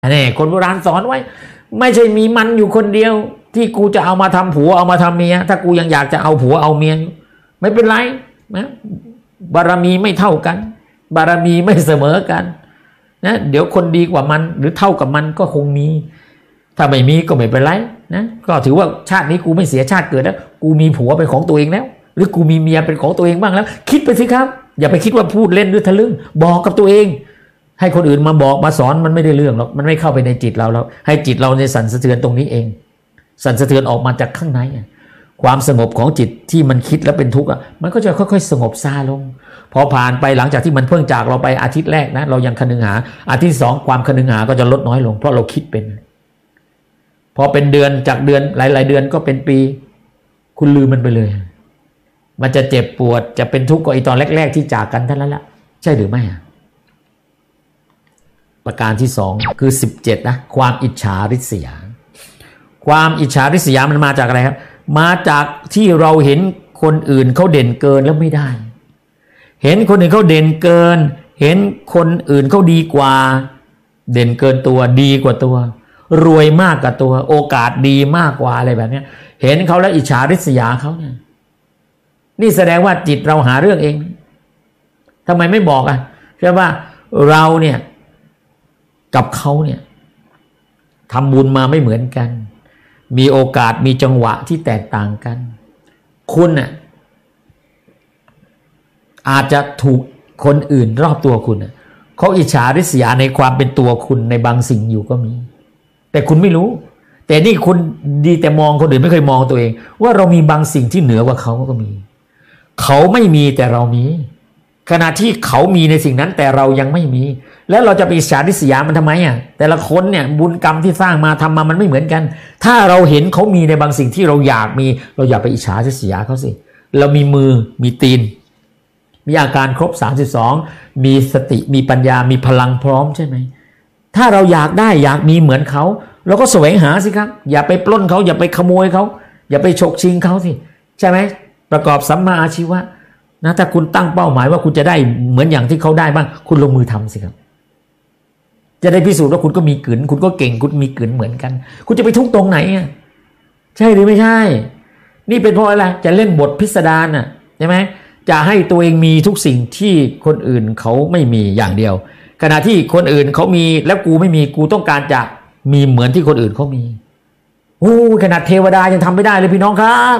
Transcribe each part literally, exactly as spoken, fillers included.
นี่คนโบราณสอนไว้ไม่ใช่มีมันอยู่คนเดียวที่กูจะเอามาทำผัวเอามาทำเมียถ้ากูยังอยากจะเอาผัวเอาเมียไม่เป็นไรนะบารมีไม่เท่ากันบารมีไม่เสมอกันนะเดี๋ยวคนดีกว่ามันหรือเท่ากับมันก็คงมีถ้าไม่มีก็ไม่เป็นไรนะก็ถือว่าชาตินี้กูไม่เสียชาติเกิดแล้วกูมีผัวเป็นของตัวเองแล้วหรือกูมีเมียเป็นของตัวเองบ้างแล้วคิดไปสิครับอย่าไปคิดว่าพูดเล่นหรือทะลึ่งบอกกับตัวเองให้คนอื่นมาบอกมาสอนมันไม่ได้เรื่องหรอกมันไม่เข้าไปในจิตเราแล้วให้จิตเราในสั่นสะเทือนตรงนี้เองสั่นสะเทือนออกมาจากข้างในความสงบของจิตที่มันคิดแล้วเป็นทุกข์อ่ะมันก็จะค่อยๆสงบซาลงพอผ่านไปหลังจากที่มันเพิ่งจากเราไปอาทิตย์แรกนะเรายังคนึงหาอาทิตย์สองความคนึงหาก็จะลดน้อยลงเพราะเราคิดเป็นพอเป็นเดือนจากเดือนหลายๆเดือนก็เป็นปีคุณลืมมันไปเลยมันจะเจ็บปวดจะเป็นทุกข์ก็ไอตอนแรกๆที่จากกันเท่านั้นแหละใช่หรือไม่อ่ะประการที่สองคือสิบเจ็ดนะความอิจฉาริษยาความอิจฉาริษยามันมาจากอะไรครับมาจากที่เราเห็นคนอื่นเขาเด่นเกินแล้วไม่ได้เห็นคนอื่นเขาเด่นเกินเห็นคนอื่นเขาดีกว่าเด่นเกินตัวดีกว่าตัวรวยมากกว่าตัวโอกาสดีมากกว่าอะไรแบบนี้เห็นเขาแล้วอิจฉาริษยาเขาเนี่ยนี่แสดงว่าจิตเราหาเรื่องเองทำไมไม่บอกอ่ะใช่ป่ะเราเนี่ยกับเขาเนี่ยทำบุญมาไม่เหมือนกันมีโอกาสมีจังหวะที่แตกต่างกันคุณน่ะอาจจะถูกคนอื่นรอบตัวคุณน่ะเขาอิจฉาริษยาในความเป็นตัวคุณในบางสิ่งอยู่ก็มีแต่คุณไม่รู้แต่นี่คุณดีแต่มองคนอื่นไม่เคยมองตัวเองว่าเรามีบางสิ่งที่เหนือกว่าเขาก็มีเขาไม่มีแต่เรามีขณะที่เขามีในสิ่งนั้นแต่เรายังไม่มีแล้วเราจะไปอิจฉาริษยามันทำไมอ่ะแต่ละคนเนี่ยบุญกรรมที่สร้างมาทำมามันไม่เหมือนกันถ้าเราเห็นเขามีในบางสิ่งที่เราอยากมีเราอย่าไปอิจฉาริษยาเขาสิเรามีมือมีตีนมีอาการครบสามสิบสองมีสติมีปัญญามีพลังพร้อมใช่ไหมถ้าเราอยากได้อยากมีเหมือนเขาเราก็แสวงหาสิครับอย่าไปปล้นเขาอย่าไปขโมยเขาอย่าไปฉกชิงเขาสิใช่ไหมประกอบสัมมาอาชีวะนะถ้าคุณตั้งเป้าหมายว่าคุณจะได้เหมือนอย่างที่เขาได้บ้างคุณลงมือทำสิครับจะได้พิสูจน์ว่าคุณก็มีกลืนคุณก็เก่งคุณมีกลืนเหมือนกันคุณจะไปทุกตรงไหนอ่ะใช่หรือไม่ใช่นี่เป็นเพราะอะไรจะเล่นบทพิสดารน่ะใช่ไหมจะให้ตัวเองมีทุกสิ่งที่คนอื่นเขาไม่มีอย่างเดียวขณะที่คนอื่นเขามีแล้วกูไม่มีกูต้องการจะมีเหมือนที่คนอื่นเขามีโอ้ขนาดเทวดายังทำไม่ได้เลยพี่น้องครับ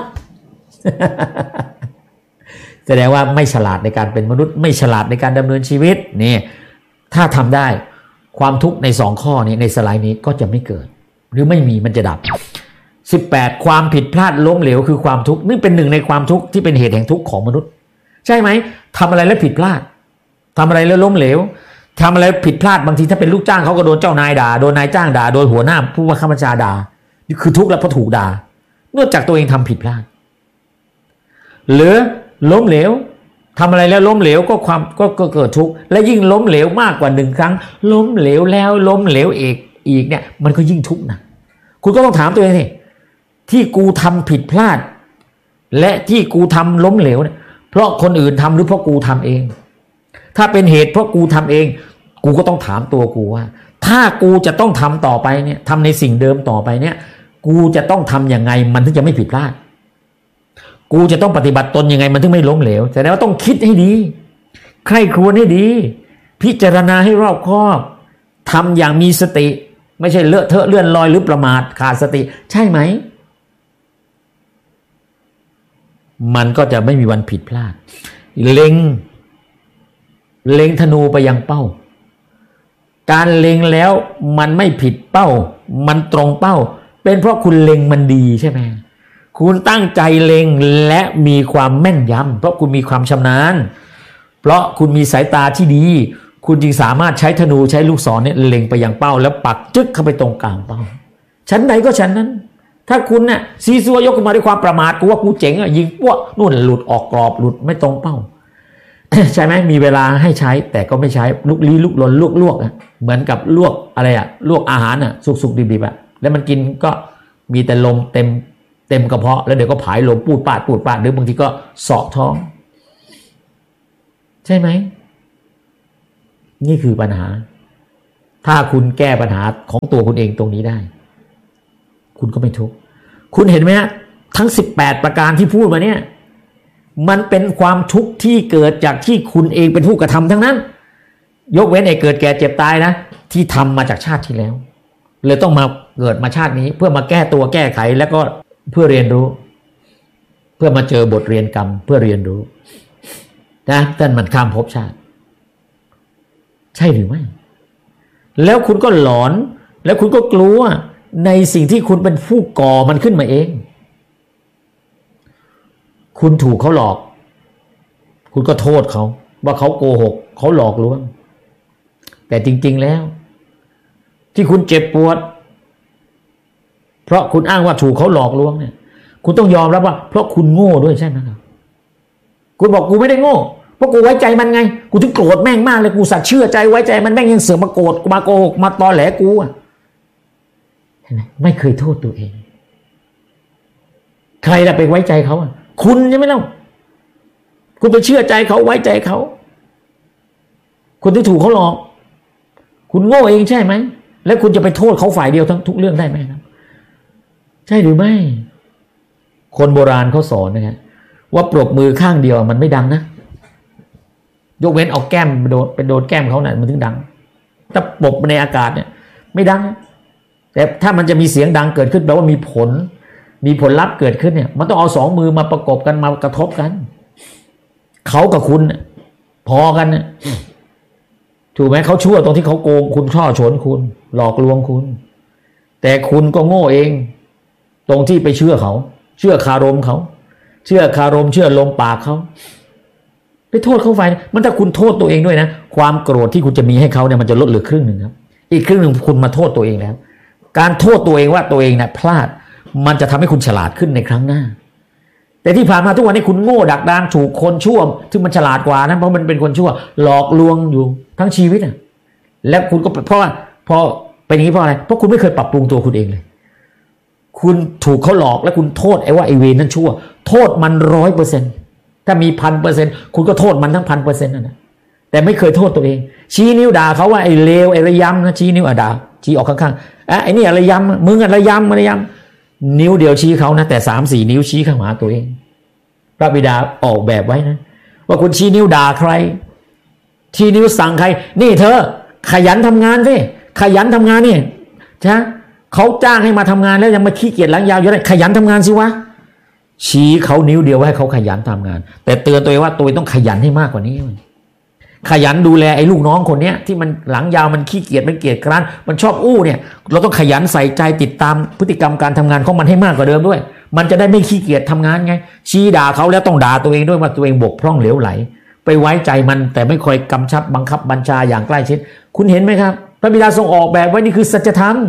แสดงว่าไม่ฉลาดในการเป็นมนุษย์ไม่ฉลาดในการดำเนินชีวิตนี่ถ้าทำได้ความทุกข์ในสองข้อนี้ในสไลด์นี้ก็จะไม่เกิดหรือไม่มีมันจะดับสิบแปดความผิดพลาดล้มเหลวคือความทุกข์นี่เป็นหนึ่งในความทุกข์ที่เป็นเหตุแห่งทุกข์ของมนุษย์ใช่ไหมทำอะไรแล้วผิดพลาดทำอะไรแล้วล้มเหลวทำอะไรผิดพลาดบางทีถ้าเป็นลูกจ้างเขาก็โดนเจ้านายด่าโดนนายจ้างด่าโดนหัวหน้าผู้ว่าข้าราชการด่านี่คือทุกข์แล้วเพราะถูกด่าเนื่องจากตัวเองทำผิดพลาดหรือล้มเหลวทำอะไรแล้วล้มเหลวก็ความก็ก็เกิดทุกข์และยิ่งล้มเหลวมากกว่าหนึ่งครั้งล้มเหลวแล้วล้มเหลวอีกอีกเนี่ยมันก็ยิ่งทุกข์นะคุณก็ต้องถามตัวเองสิที่กูทำผิดพลาดและที่กูทำล้มเหลวเนี่ยเพราะคนอื่นทำหรือเพราะกูทำเองถ้าเป็นเหตุเพราะกูทำเองกูก็ต้องถามตัวกูว่าถ้ากูจะต้องทำต่อไปเนี่ยทำในสิ่งเดิมต่อไปเนี่ยกูจะต้องทำยังไงมันถึงจะไม่ผิดพลาดกูจะต้องปฏิบัติตนยังไงมันถึงไม่ล้มเหลวแต่แล้วต้องคิดให้ดีใคร่ครวญให้ดีพิจารณาให้รอบคอบทำอย่างมีสติไม่ใช่เลอะเทอะเลื่อนลอยหรือประมาทขาดสติใช่ไหมมันก็จะไม่มีวันผิดพลาดเล็งเล็งธนูไปยังเป้าการเล็งแล้วมันไม่ผิดเป้ามันตรงเป้าเป็นเพราะคุณเล็งมันดีใช่ไหมคุณตั้งใจเล็งและมีความแม่นยำเพราะคุณมีความชำนาญเพราะคุณมีสายตาที่ดีคุณจึงสามารถใช้ธนูใช้ลูกศรเนี่ยเล็งไปยังเป้าแล้วปักจึ๊กเข้าไปตรงกลางเป้าชั้นไหนก็ชั้นนั้นถ้าคุณเนี่ยซีซัวยกขึ้นมาด้วยความประมาทกูว่ากูเจ๋งอ่ะยิงปั้วนู่นหลุดออกกรอบหลุดไม่ตรงเป้า ใช่ไหมมีเวลาให้ใช้แต่ก็ไม่ใช้ลุกลี้ลุกลนลวกลวกอ่ะเหมือนกับลวกอะไรอ่ะลวกอาหารอ่ะสุกๆดิบๆอ่ะแล้วมันกินก็มีแต่ลมเต็มเต็มกระเพาะแล้วเดี๋ยวก็ผายลมปูดปาดปูดปาดหรือบางทีก็เสาะท้องใช่ไหมนี่คือปัญหาถ้าคุณแก้ปัญหาของตัวคุณเองตรงนี้ได้คุณก็ไม่ทุกข์คุณเห็นไหมฮะทั้งสิบแปดประการที่พูดมาเนี่ยมันเป็นความทุกข์ที่เกิดจากที่คุณเองเป็นผู้กระทำทั้งนั้นยกเว้นไอ้เกิดแก่เจ็บตายนะที่ทำมาจากชาติที่แล้วเลยต้องมาเกิดมาชาตินี้เพื่อมาแก้ตัวแก้ไขแล้วก็เพื่อเรียนรู้เพื่อมาเจอบทเรียนกรรมเพื่อเรียนรู้นะท่านมันข้ามภพชาติใช่หรือไม่แล้วคุณก็หลอนแล้วคุณก็กลัวในสิ่งที่คุณเป็นผู้ก่อมันขึ้นมาเองคุณถูกเขาหลอกคุณก็โทษเขาว่าเขาโกหกเขาหลอกลวงแต่จริงๆแล้วที่คุณเจ็บปวดเพราะคุณอ้างว่าถูกเขาหลอกลวงเนี่ยคุณต้องยอมรับว่าเพราะคุณโง่ด้วยใช่ไหมครับคุณบอกกูไม่ได้โง่เพราะกูไว้ใจมันไงกูถึงโกรธแม่งมากเลยกูสัตย์เชื่อใจไว้ใจมันแม่งยังเสือกมาโกรธมาโกหกมาตอแหลกูอ่ะเห็นไหมไม่เคยโทษตัวเองใครล่ะไปไว้ใจเขาอ่ะคุณใช่ไหมเล่าคุณไปเชื่อใจเขาไว้ใจเขาคุณที่ถูกเขาหลอกคุณโง่เองใช่ไหมแล้วคุณจะไปโทษเขาฝ่ายเดียวทั้งทุกเรื่องได้ไหมครับใช่หรือไม่คนโบราณเขาสอนนะครับว่าปรบมือข้างเดียวมันไม่ดังนะยกเว้นเอาแก้มไปโดนไปโดนแก้มเขาเนี่ยมันถึงดังถ้าปรบในอากาศเนี่ยไม่ดังแต่ถ้ามันจะมีเสียงดังเกิดขึ้นแปลว่ามีผลมีผลลัพธ์เกิดขึ้นเนี่ยมันต้องเอาสองมือมาประกบกันมากระทบกันเขากับคุณพอกันเนี่ยถูกไหมเขาชั่วตรงที่เขาโกงคุณช่อฉนคุณหลอกลวงคุณแต่คุณก็โง่เองตรงที่ไปเชื่อเขาเชื่อคารมเขาเชื่อคารมเชื่อลมปากเขาไปโทษเขาไปมันถ้าคุณโทษตัวเองด้วยนะความโกรธที่คุณจะมีให้เขาเนี่ยมันจะลดเหลือครึ่งหนึ่งครับอีกครึ่งหนึ่งคุณมาโทษตัวเองแล้วการโทษตัวเองว่าตัวเองเนี่ยพลาดมันจะทำให้คุณฉลาดขึ้นในครั้งหน้าแต่ที่ผ่านมาทุกวันนี้คุณโง่ดักดานถูกคนชั่วซึ่งมันฉลาดกว่านะเพราะมันเป็นคนชั่วหลอกลวงอยู่ทั้งชีวิตอ่ะแล้วคุณก็เพราะว่าพอเป็นอย่างนี้เพราะอะไรเพราะคุณไม่เคยปรับปรุงตัวคุณเองเลยคุณถูกเขาหลอกแล้วคุณโทษไอ้ว่าไอ้เวรนั้นชั่วโทษมันร้อยเปอร์เซ็นต์ถ้ามีพันเปอร์เซ็นต์คุณก็โทษมันทั้งพันเปอร์เซ็นต์นั่นแหละแต่ไม่เคยโทษตัวเองชี้นิ้วด่าเขาว่าไอ้เลวไอ้ระยำนะชี้นิ้วอ่ะด่าชี้ออกข้างๆอ่ะไอ้นี่อะไรยำมึงอะไรยำอะไรยำนิ้วเดียวชี้เขานะแต่สามสี่นิ้วชี้เข้าหาตัวเองพระบิดาออกแบบไว้นะว่าคุณชี้นิ้วด่าใครชี้นิ้วสั่งใครนี่เธอขยันทำงานสิขยันทำงานนี่ใช่เขาจ้างให้มาทำงานแล้วยังมาขี้เกียจหลังยาวอยู่ได้ขยันทำงานสิวะชี้เขานิ้วเดียวให้เขาขยันทำงานแต่เตือนตัวเองว่าตัวเองต้องขยันให้มากกว่านี้ขยันดูแลไอ้ลูกน้องคนเนี้ยที่มันหลังยาวมันขี้เกียจมันเกียจคร้านมันชอบอู้เนี่ยเราต้องขยันใส่ใจติดตามพฤติกรรมการทำงานของมันให้มากกว่าเดิมด้วยมันจะได้ไม่ขี้เกียจทำงานไงชี้ด่าเขาแล้วต้องด่าตัวเองด้วยว่าตัวเองบกพร่องเหลวไหลไปไว้ใจมันแต่ไม่คอยกำชับบังคับบัญชาอย่างใกล้ชิดคุณเห็นไหมครับพระบิดาทรงออกแบบไว้นี่คือสัจธรรม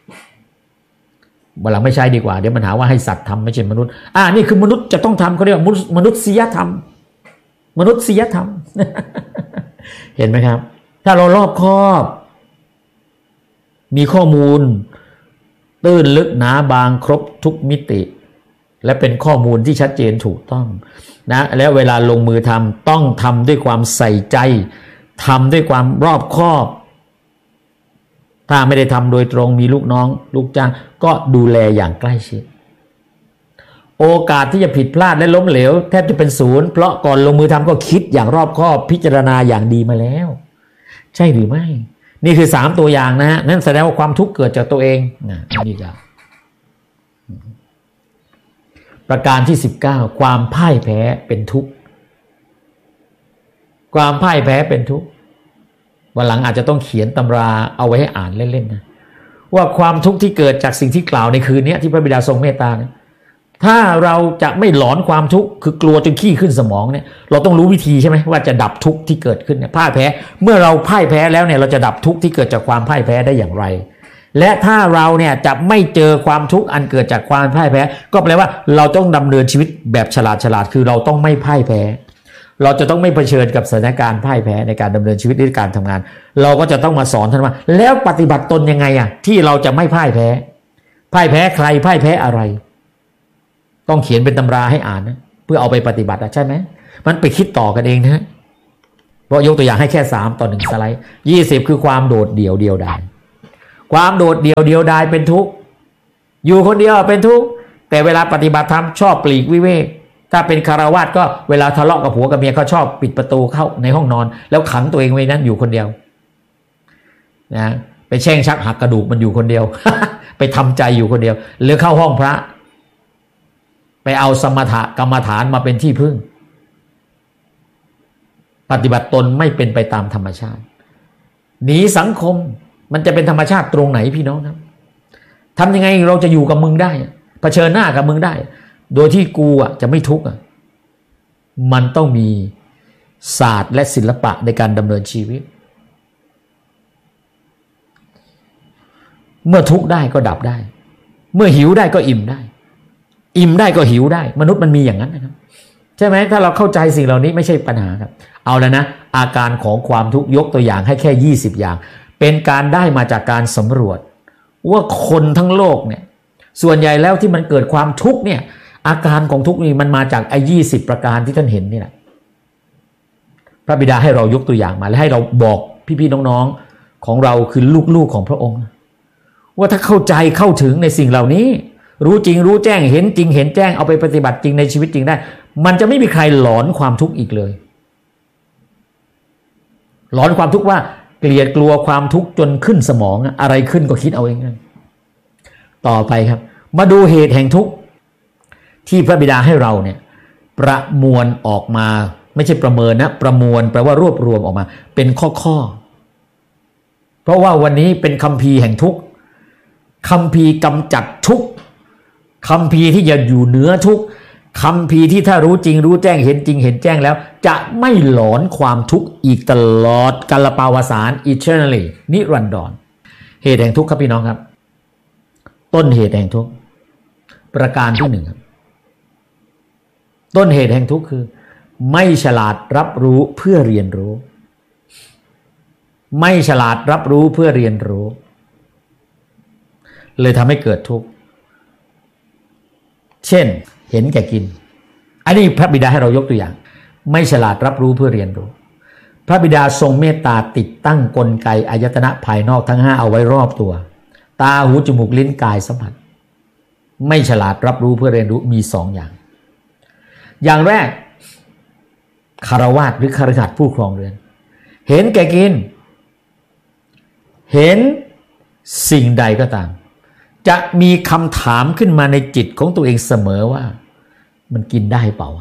วันหลังไม่ใช่ดีกว่าเดี๋ยวมันหาว่าให้สัตว์ทำไม่ใช่มนุษย์อ่านี่คือมนุษย์จะต้องทำเขาเรียกว่ามนุษยธรรมมนุษยธรรม เห็นไหมครับถ้าเรารอบคอบมีข้อมูลตื้นลึกหนาบางครบทุกมิติและเป็นข้อมูลที่ชัดเจนถูกต้องนะแล้วเวลาลงมือทำต้องทำด้วยความใส่ใจทำด้วยความรอบคอบถ้าไม่ได้ทำโดยตรงมีลูกน้องลูกจ้างก็ดูแลอย่างใกล้ชิดโอกาสที่จะผิดพลาดและล้มเหลวแทบจะเป็นศูนย์เพราะก่อนลงมือทำก็คิดอย่างรอบคอบพิจารณาอย่างดีมาแล้วใช่หรือไม่นี่คือสามตัวอย่างนะฮะนั่นแสดงว่าความทุกข์เกิดจากตัวเองนะนี่ครับประการที่สิบเก้าความพ่ายแพ้เป็นทุกข์ความพ่ายแพ้เป็นทุกข์วันหลังอาจจะต้องเขียนตำราเอาไว้ให้อ่านเล่นๆนะว่าความทุกข์ที่เกิดจากสิ่งที่กล่าวในคืนนี้ที่พระบิดาทรงเมตตาเนี่ยถ้าเราจะไม่หลอนความทุกข์คือกลัวจนขี้ขึ้นสมองเนี่ยเราต้องรู้วิธีใช่ไหมว่าจะดับทุกข์ที่เกิดขึ้นเนี่ยพ่ายแพ้เมื่อเราพ่ายแพ้แล้วเนี่ยเราจะดับทุกข์ที่เกิดจากความพ่ายแพ้ได้อย่างไรและถ้าเราเนี่ยจะไม่เจอความทุกข์อันเกิดจากความพ่ายแพ้ก็แปลว่าเราต้องดำเนินชีวิตแบบฉลาดฉลาดคือเราต้องไม่พ่ายแพ้เราจะต้องไม่เผชิญกับสถานการณ์พ่ายแพ้ในการดำเนินชีวิตในการทำงานเราก็จะต้องมาสอนท่านว่าแล้วปฏิบัติตนยังไงอ่ะที่เราจะไม่พ่ายแพ้พ่ายแพ้ใครพ่ายแพ้อะไรต้องเขียนเป็นตำราให้อ่านนะเพื่อเอาไปปฏิบัติใช่ไหมมันไปคิดต่อกันเองนะเพราะยกตัวอย่างให้แค่สามต่อหนึ่งสไลด์ยี่สิบคือความโดดเดี่ยวเดียวดายความโดดเดี่ยวเดียวดายเป็นทุกข์อยู่คนเดียวเป็นทุกข์แต่เวลาปฏิบัติธรรมชอบปลีกวิเวกถ้าเป็นคฤหัสถ์ก็เวลาทะเลาะกับผัวกับเมียเขาชอบปิดประตูเข้าในห้องนอนแล้วขังตัวเองไว้นั้นอยู่คนเดียวนะไปแช่งชักหักกระดูกมันอยู่คนเดียว ไปทำใจอยู่คนเดียวหรือเข้าห้องพระไปเอาสมถะกรรมฐานมาเป็นที่พึ่งปฏิบัติตนไม่เป็นไปตามธรรมชาติหนีสังคมมันจะเป็นธรรมชาติตรงไหนพี่น้องครับทำยังไงเราจะอยู่กับมึงได้เผชิญหน้ากับมึงได้โดยที่กูอ่ะจะไม่ทุกข์อ่ะมันต้องมีศาสตร์และศิลปะในการดำเนินชีวิตเมื่อทุกข์ได้ก็ดับได้เมื่อหิวได้ก็อิ่มได้อิ่มได้ก็หิวได้มนุษย์มันมีอย่างนั้นนะครับใช่ไหมถ้าเราเข้าใจสิ่งเหล่านี้ไม่ใช่ปัญหาครับเอาแล้วนะอาการของความทุกข์ยกตัวอย่างให้แค่ยี่สิบอย่างเป็นการได้มาจากการสำรวจว่าคนทั้งโลกเนี่ยส่วนใหญ่แล้วที่มันเกิดความทุกข์เนี่ยอาการของทุกข์นี่มันมาจากไอ้ยี่สิบประการที่ท่านเห็นนี่แหละพระบิดาให้เรายกตัวอย่างมาและให้เราบอกพี่ๆน้องๆของเราคือลูกๆของพระองค์ว่าถ้าเข้าใจเข้าถึงในสิ่งเหล่านี้รู้จริงรู้แจ้งเห็นจริงเห็นแจ้งเอาไปปฏิบัติจริงในชีวิตจริงได้มันจะไม่มีใครหลอนความทุกข์อีกเลยหลอนความทุกข์ว่าเกลียดกลัวความทุกข์จนขึ้นสมองอะไรขึ้นก็คิดเอาเองต่อไปครับมาดูเหตุแห่งทุกข์ที่พระบิดาให้เราเนี่ยประมวลออกมาไม่ใช่ประเมินนะประมวลแปลว่ารวบรวมออกมาเป็นข้อๆเพราะว่าวันนี้เป็นคัมภีร์แห่งทุกข์คัมภีร์กำจัดทุกข์คัมภีร์ที่จะอยู่เหนือทุกข์คัมภีร์ที่ถ้ารู้จริงรู้แจ้งเห็นจริงเห็นแจ้งแล้วจะไม่หลอนความทุกข์อีกตลอดกาลปาวสาน eternally นิรันดรเหตุแห่งทุกข์ครับพี่น้องครับต้นเหตุแห่งทุกข์ประการที่หนึ่งครับต้นเหตุแห่งทุกข์คือไม่ฉลาดรับรู้เพื่อเรียนรู้ไม่ฉลาดรับรู้เพื่อเรียนรู้เลยทำให้เกิดทุกข์เช่นเห็นแก่กินอันนี้พระบิดาให้เรายกตัวอย่างไม่ฉลาดรับรู้เพื่อเรียนรู้พระบิดาทรงเมตตาติดตั้งกลไกอายตนะภายนอกทั้งห้าเอาไว้รอบตัวตาหูจมูกลิ้นกายสัมผัสไม่ฉลาดรับรู้เพื่อเรียนรู้มีสองอย่างอย่างแรกคฤหัสถ์หรือคฤหัสถ์ผู้ครองเรือนเห็นแก่กินเห็นสิ่งใดก็ตามจะมีคำถามขึ้นมาในจิตของตัวเองเสมอว่ามันกินได้เปล่า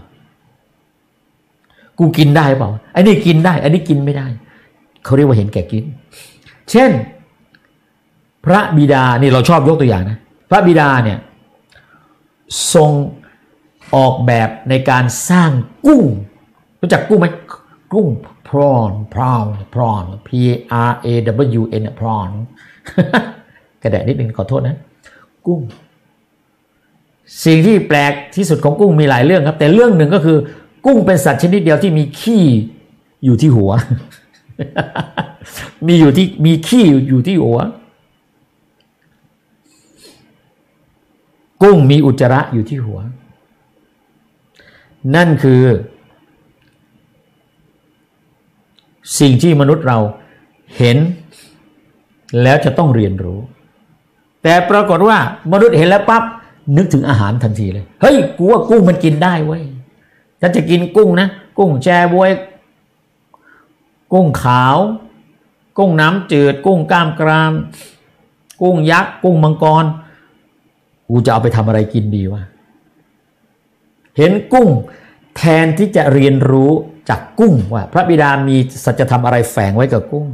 กูกินได้เปล่าไอ้นี่กินได้อันนี้กินไม่ได้เขาเรียกว่าเห็นแก่กินเช่นพระบิดานี่เราชอบยกตัวอย่างนะพระบิดาเนี่ยทรงออกแบบในการสร้างกุ้งรู้จักกุ้งไหมกุ้ง prawn prawn prawn p r a w n prawn กระแดะนิดนึงขอโทษนะกุ้งสิ่งที่แปลกที่สุดของกุ้งมีหลายเรื่องครับแต่เรื่องหนึ่งก็คือกุ้งเป็นสัตว์ชนิดเดียวที่มีขี้อยู่ที่หัว มีอยู่ที่มีขี้อยู่ที่หัวกุ้งมีอุจจาระอยู่ที่หัวนั่นคือสิ่งที่มนุษย์เราเห็นแล้วจะต้องเรียนรู้แต่ปรากฏว่ามนุษย์เห็นแล้วปั๊บนึกถึงอาหารทันทีเลยเฮ้ยกูว่ากุ้งมันกินได้เว้ยฉันจะกินกุ้งนะกุ้งแชบ๊วยกุ้งขาวกุ้งน้ำจืดกุ้งกล้ามกรามกุ้งยักษ์กุ้งมังกรกูจะเอาไปทำอะไรกินดีวะเห็นกุ้งแทนที่จะเรียนรู้จากกุ้งว่าพระบิดามีสัจธรรมอะไรแฝงไว้กับกุ้ง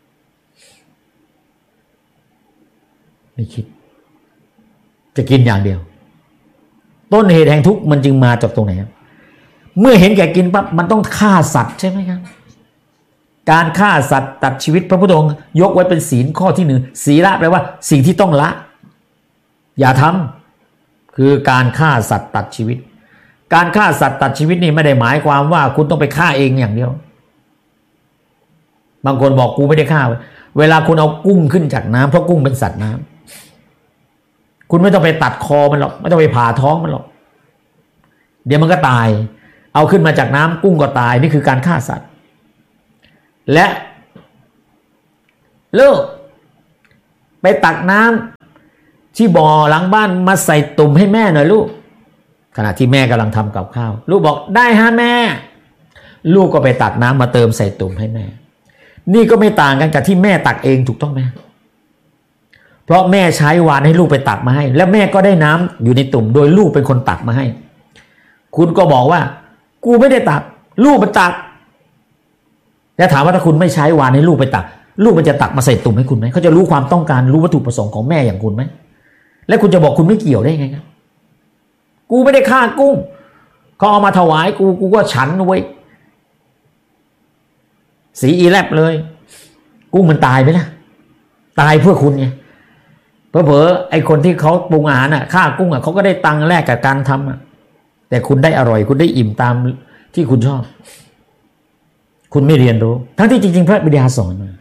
ไม่คิดจะกินอย่างเดียวต้นเหตุแห่งทุกข์มันจึงมาจากตรงไหนครับเมื่อเห็นแก่กินปั๊บมันต้องฆ่าสัตว์ใช่ไหมครับการฆ่าสัตว์ตัดชีวิตพระพุทธองค์ยกไว้เป็นศีลข้อที่หนึ่งศีละแปลว่าสิ่งที่ต้องละอย่าทำคือการฆ่าสัตว์ตัดชีวิตการฆ่าสัตว์ตัดชีวิตนี่ไม่ได้หมายความว่าคุณต้องไปฆ่าเองอย่างเดียวบางคนบอกกูไม่ได้ฆ่าเวลาคุณเอากุ้งขึ้นจากน้ำเพราะกุ้งเป็นสัตว์น้ำคุณไม่ต้องไปตัดคอมันหรอกไม่ต้องไปผ่าท้องมันหรอกเดี๋ยวมันก็ตายเอาขึ้นมาจากน้ำกุ้งก็ตายนี่คือการฆ่าสัตว์และลูกไปตักน้ำที่บ่อหลังบ้านมาใส่ตุ่มให้แม่หน่อยลูกขณะที่แม่กำลังทำกับข้าวลูกบอกได้ฮะแม่ลูกก็ไปตักน้ำมาเติมใส่ตุ่มให้แม่นี่ก็ไม่ต่างกันกับที่แม่ตักเองถูกต้องไหมเพราะแม่ใช้วานให้ลูกไปตักมาให้และแม่ก็ได้น้ำอยู่ในตุ่มโดยลูกเป็นคนตักมาให้คุณก็บอกว่ากูไม่ได้ตักลูกมันตักแล้วถามว่าถ้าคุณไม่ใช้วานให้ลูกไปตักลูกมันจะตักมาใส่ตุ่มให้คุณไหมเขาจะรู้ความต้องการรู้วัตถุประสงค์ของแม่อย่างคุณไหมและคุณจะบอกคุณไม่เกี่ยวได้ไงครับกูไม่ได้ฆ่ากุ้งเขาเอามาถวายกูกูก็ฉันไว้สีอีแลบเลยกุ้งมันตายไปนะตายเพื่อคุณไงเผลอๆไอ้คนที่เขาปรุงอาหารอ่ะฆ่ากุ้งอ่ะเขาก็ได้ตังค์แลกกับการทำอ่ะแต่คุณได้อร่อยคุณได้อิ่มตามที่คุณชอบคุณไม่เรียนรู้ทั้งที่จริงๆพระบิดาสอนมา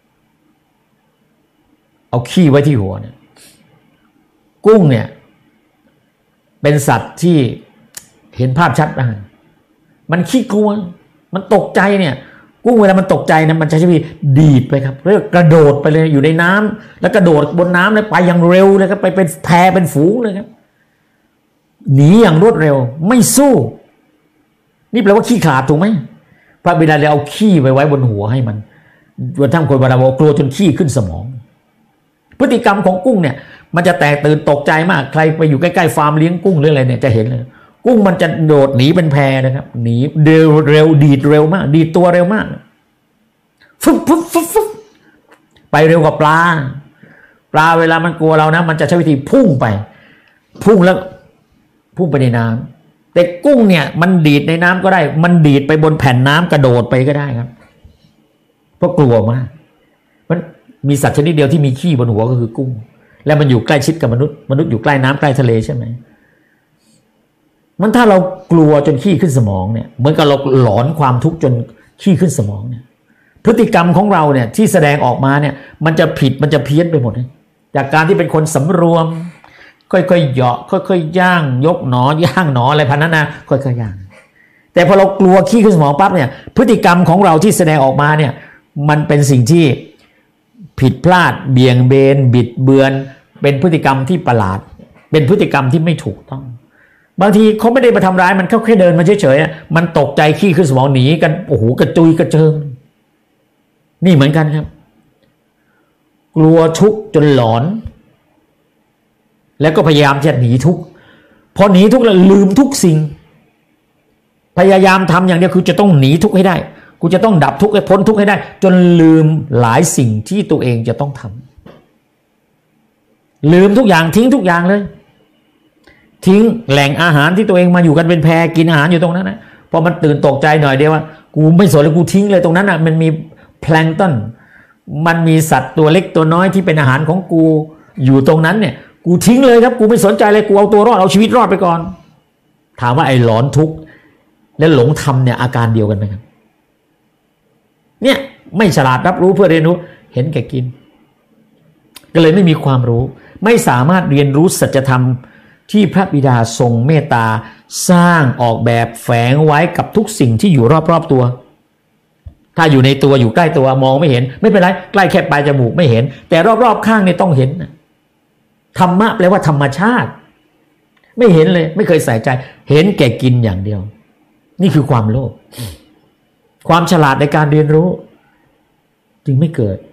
เอาขี้ไว้ที่หัวเนี่ยกุ้งเนี่ยเป็นสัตว์ที่เห็นภาพชัดนะมันขี้กลัวมันตกใจเนี่ยกุ้งเวลามันตกใจนะมันจะใช้วิธีดีดไปครับเรียกกระโดดไปเลยอยู่ในน้ำแล้วกระโดดบนน้ำเลยไปอย่างเร็วเลยครับไปเป็นแพเป็นฝูงเลยครับหนีอย่างรวดเร็วไม่สู้นี่แปลว่าขี้ขลาดถูกไหมพระบิดาเลยเอาขี้ไว้ไว้บนหัวให้มันจนทั้งคนบาราบอกกลัวจนขี้ขึ้นสมองพฤติกรรมของกุ้งเนี่ยมันจะแตกตื่นตกใจมากใครไปอยู่ใกล้ๆฟาร์มเลี้ยงกุ้งหรืออะไรเนี่ยจะเห็นเลยกุ้งมันจะโดดหนีเป็นแพนะครับหนีเร็วเร็วดีดเร็วมากดีดตัวเร็วมากฟึ๊บฟึ๊บฟึ๊บฟึ๊บไปเร็วกว่าปลาปลาเวลามันกลัวเรานะมันจะใช้วิธีพุ่งไปพุ่งแล้วพุ่งไปในน้ำแต่กุ้งเนี่ยมันดีดในน้ำก็ได้มันดีดไปบนแผ่นน้ำกระโดดไปก็ได้ครับเพราะกลัวมากมันมีสัตว์ชนิดเดียวที่มีขี้บนหัวก็คือกุ้งและมันอยู่ใกล้ชิดกับมนุษย์มนุษย์อยู่ใกล้น้ำใกล้ทะเลใช่ไหมมันถ้าเรากลัวจนขี้ขึ้นสมองเนี่ยเหมือนกับเราหลอนความทุกข์จนขี้ขึ้นสมองเนี่ยพฤติกรรมของเราเนี่ยที่แสดงออกมาเนี่ยมันจะผิดมันจะเพี้ยนไปหมดจากการที่เป็นคนสำรวมค่อยๆเหาะค่อยๆย่างยกหนอย่างหนออะไรพันนั้นนะค่อยๆย่างแต่พอเรากลัวขี้ขึ้นสมองปั๊บเนี่ยพฤติกรรมของเราที่แสดงออกมาเนี่ยมันเป็นสิ่งที่ผิดพลาดเบี่ยงเบนบิดเบือนเป็นพฤติกรรมที่ประหลาดเป็นพฤติกรรมที่ไม่ถูกต้องบางทีเขาไม่ได้มาทำร้ายมันเขาแค่เดินมาเฉยๆมันตกใจขี้ขึ้นสมองหนีกันโอ้โหกระจุยกระเจิงนี่เหมือนกันครับกลัวทุกข์จนหลอนแล้วก็พยายามจะหนีทุกข์พอหนีทุกข์แล้วลืมทุกสิ่งพยายามทำอย่างเดียวคือจะต้องหนีทุกข์ให้ได้กูจะต้องดับทุกข์ให้พ้นทุกข์ให้ได้จนลืมหลายสิ่งที่ตัวเองจะต้องทำลืมทุกอย่างทิ้งทุกอย่างเลยทิ้งแหล่งอาหารที่ตัวเองมาอยู่กันเป็นแพรกินอาหารอยู่ตรงนั้นนะพอมันตื่นตกใจหน่อยเดียวว่ากูไม่สนเลยกูทิ้งเลยตรงนั้นนะมันมีแพลงก์ต้นมันมีสัตว์ตัวเล็กตัวน้อยที่เป็นอาหารของกูอยู่ตรงนั้นเนี่ยกูทิ้งเลยครับกูไม่สนใจเลยกูเอาตัวรอดเอาชีวิตรอดไปก่อนถามว่าไอ้หลอนทุกข์และหลงทำเนี่ยอาการเดียวกันไหมครับเนี่ยไม่ฉลาดรับรู้เพื่อเรียนรู้เห็นแก่กินก็เลยไม่มีความรู้ไม่สามารถเรียนรู้สัจธรรมที่พระบิดาทรงเมตตาสร้างออกแบบแฝงไว้กับทุกสิ่งที่อยู่รอบๆตัวถ้าอยู่ในตัวอยู่ใกล้ตัวมองไม่เห็นไม่เป็นไรใกล้แค่ปลายจมูกไม่เห็นแต่รอบๆข้างนี่ต้องเห็นธรรมะแปลว่าธรรมชาติไม่เห็นเลยไม่เคยใส่ใจเห็นแก่กินอย่างเดียวนี่คือความโลภความฉลาดในการเรียนรู้จึงไม่เกิด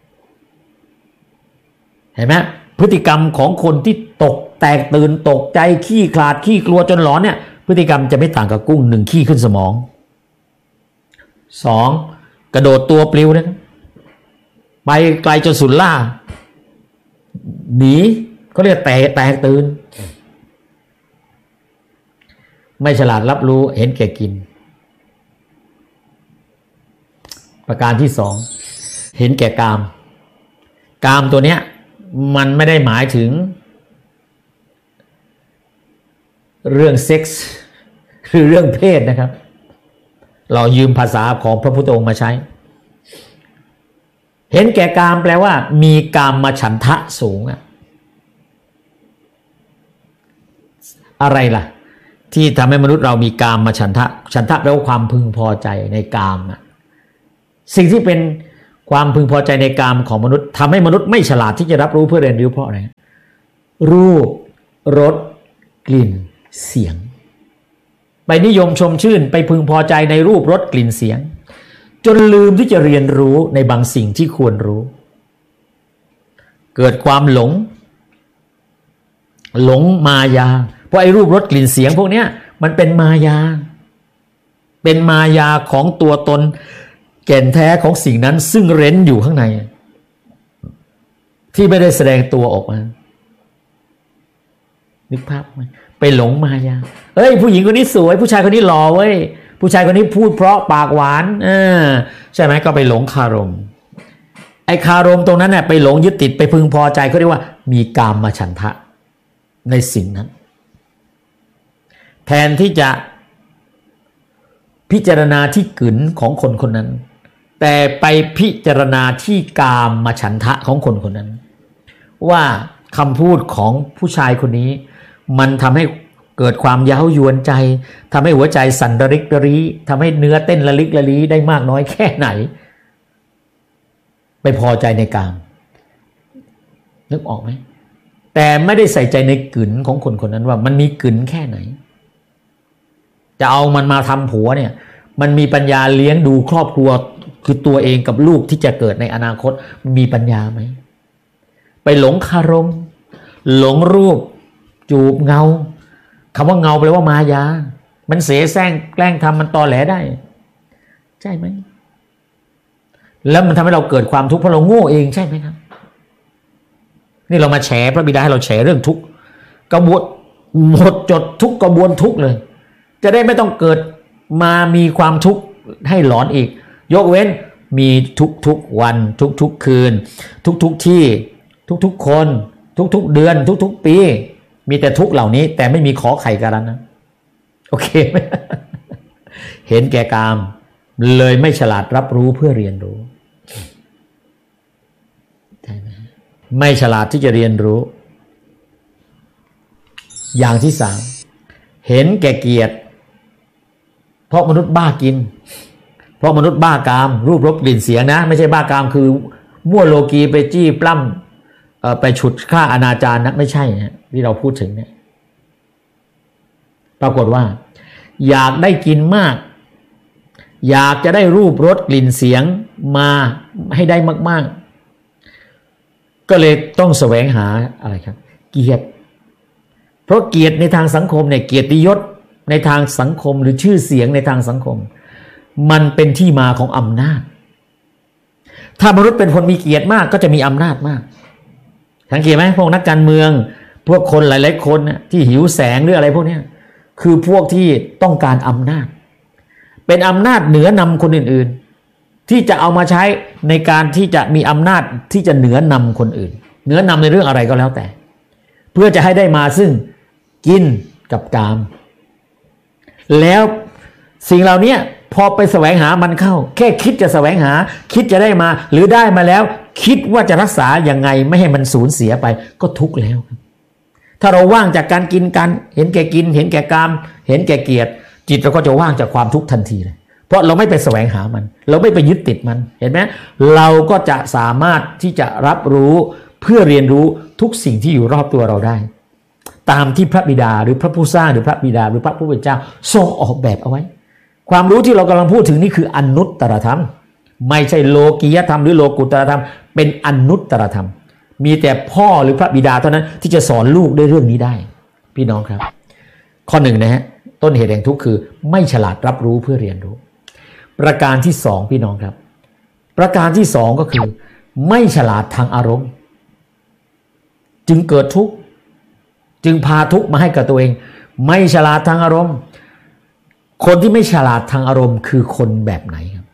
เห็นไหมพฤติกรรมของคนที่ตกแตกตื่นตกใจขี้ขลาดขี้กลัวจนหลอนเนี่ยพฤติกรรมจะไม่ต่างกับกุ้งหนึ่งขี้ขึ้นสมองสองกระโดดตัวปลิวนะไปไกลจนสุดล่าหนีเขาเรียกแตกแตกตื่นไม่ฉลาดรับรู้เห็นแก่กินประการที่สองเห็นแก่กามกามตัวเนี้ยมันไม่ได้หมายถึงเรื่องเซ็กส์หรือเรื่องเพศนะครับเรายืมภาษาของพระพุทธองค์มาใช้เห็นแก่กามแปลว่ามีกามมาฉันทะสูงอะอะไรล่ะที่ทำให้มนุษย์เรามีกามมาฉันทะฉันทะแปลว่าความพึงพอใจในกามอะสิ่งที่เป็นความพึงพอใจในกามของมนุษย์ทำให้มนุษย์ไม่ฉลาดที่จะรับรู้เพื่อเรียนรู้เพราะอะไรรูปรสกลิ่นเสียงไปนิยมชมชื่นไปพึงพอใจในรูปรสกลิ่นเสียงจนลืมที่จะเรียนรู้ในบางสิ่งที่ควรรู้เกิดความหลงหลงมายาเพราะไอ้รูปรสกลิ่นเสียงพวกเนี้ยมันเป็นมายาเป็นมายาของตัวตนแก่นแท้ของสิ่งนั้นซึ่งเร้นอยู่ข้างในที่ไม่ได้แสดงตัวออกมานึกภาพไหมไปหลงมายาเอ้ยผู้หญิงคนนี้สวยผู้ชายคนนี้หล่อเว้ยผู้ชายคนนี้พูดเพราะปากหวานเออใช่ไหมก็ไปหลงคารมไอ้คารมตรงนั้นเนี่ยไปหลงยึดติดไปพึงพอใจเขาเรียกว่ามีกามฉันทะในสิ่งนั้นแทนที่จะพิจารณาที่กึ๋นของคนคนนั้นแต่ไปพิจารณาที่กามฉันทะของคนคนนั้นว่าคำพูดของผู้ชายคนนี้มันทำให้เกิดความเย้ายวนใจทำให้หัวใจสั่นระริกระรีทำให้เนื้อเต้นระลิกระลีได้มากน้อยแค่ไหนไปพอใจในกามนึกออกไหมแต่ไม่ได้ใส่ใจในกึ๋นของคนคนนั้นว่ามันมีกึ๋นแค่ไหนจะเอามันมาทำผัวเนี่ยมันมีปัญญาเลี้ยงดูครอบครัวคือตัวเองกับลูกที่จะเกิดในอนาคตมีปัญญาไหมไปหลงคารมหลงรูปจูบเงาคำว่าเงาแปลว่ามายามันเสแสร้งแกล้งทำมันตอแหลได้ใช่ไหมแล้วมันทำให้เราเกิดความทุกข์เพราะเราโง่เองใช่ไหมครับนี่เรามาแฉพระบิดาให้เราแฉเรื่องทุกข์กระบวนหมดจดทุกกระบวนทุกข์เลยจะได้ไม่ต้องเกิดมามีความทุกข์ให้หลอนอีกยกเว้นมีทุกๆวันทุกๆคืนทุกๆที่ทุกๆคนทุกๆเดือนทุกๆปีมีแต่ทุกข์เหล่านี้แต่ไม่มีขอไข่กันนะโอเคไหม เห็นแก่กามเลยไม่ฉลาดรับรู้เพื่อเรียนรู้ใช่ไหมไม่ฉลาดที่จะเรียนรู้อย่างที่สามเห็นแก่เกียรติเพราะมนุษย์บ้ากินเพราะมนุษย์บ้ากามรูปรสกลิ่นเสียงนะไม่ใช่บ้ากามคือมั่วโลกีไปจี้ปล้ำไปฉุดฆ่าอนาจารนะไม่ใช่นะที่เราพูดถึงเนี่ยปรากฏว่าอยากได้กินมากอยากจะได้รูปรสกลิ่นเสียงมาให้ได้มากๆก็เลยต้องแสวงหาอะไรครับเกียรติเพราะเกียรติในทางสังคมเนี่ยเกียรติยศในทางสังคมหรือชื่อเสียงในทางสังคมมันเป็นที่มาของอำนาจถ้ามนุษย์เป็นคนมีเกียรติมากก็จะมีอำนาจมากสังเกตไหมพวกนักการเมืองพวกคนหลายๆคนนะที่หิวแสงหรืออะไรพวกนี้คือพวกที่ต้องการอำนาจเป็นอำนาจเหนือนำคนอื่นๆที่จะเอามาใช้ในการที่จะมีอำนาจที่จะเหนือนำคนอื่นเหนือนำในเรื่องอะไรก็แล้วแต่เพื่อจะให้ได้มาซึ่งกินกับกามแล้วสิ่งเหล่านี้พอไปแสวงหามันเข้าแค่คิดจะแสวงหาคิดจะได้มาหรือได้มาแล้วคิดว่าจะรักษายังไงไม่ให้มันสูญเสียไปก็ทุกข์แล้วถ้าเราว่างจากการกินกันเห็นแก่กินเห็นแก่กามเห็นแก่เกียรติจิตเราก็จะว่างจากความทุกข์ทันทีเลยเพราะเราไม่ไปแสวงหามันเราไม่ไปยึดติดมันเห็นไหมเราก็จะสามารถที่จะรับรู้เพื่อเรียนรู้ทุกสิ่งที่อยู่รอบตัวเราได้ตามที่พระบิดาหรือพระผู้สร้างหรือพระบิดาหรือพระผู้เป็นเจ้าทรงออกแบบเอาไว้ความรู้ที่เรากำลังพูดถึงนี่คืออนุตตรธรรมไม่ใช่โลกียธรรมหรือโลกุตตรธรรมเป็นอนุตตรธรรมมีแต่พ่อหรือพระบิดาเท่านั้นที่จะสอนลูกได้เรื่องนี้ได้พี่น้องครับข้อหนึ่งนะฮะต้นเหตุแห่งทุกข์คือไม่ฉลาดรับรู้เพื่อเรียนรู้ประการที่สองพี่น้องครับประการที่สองก็คือไม่ฉลาดทางอารมณ์จึงเกิดทุกข์จึงพาทุกข์มาให้กับตัวเองไม่ฉลาดทางอารมณ์คนที่ไม่ฉลาดทางอารมณ์คือคนแบบไหนครับ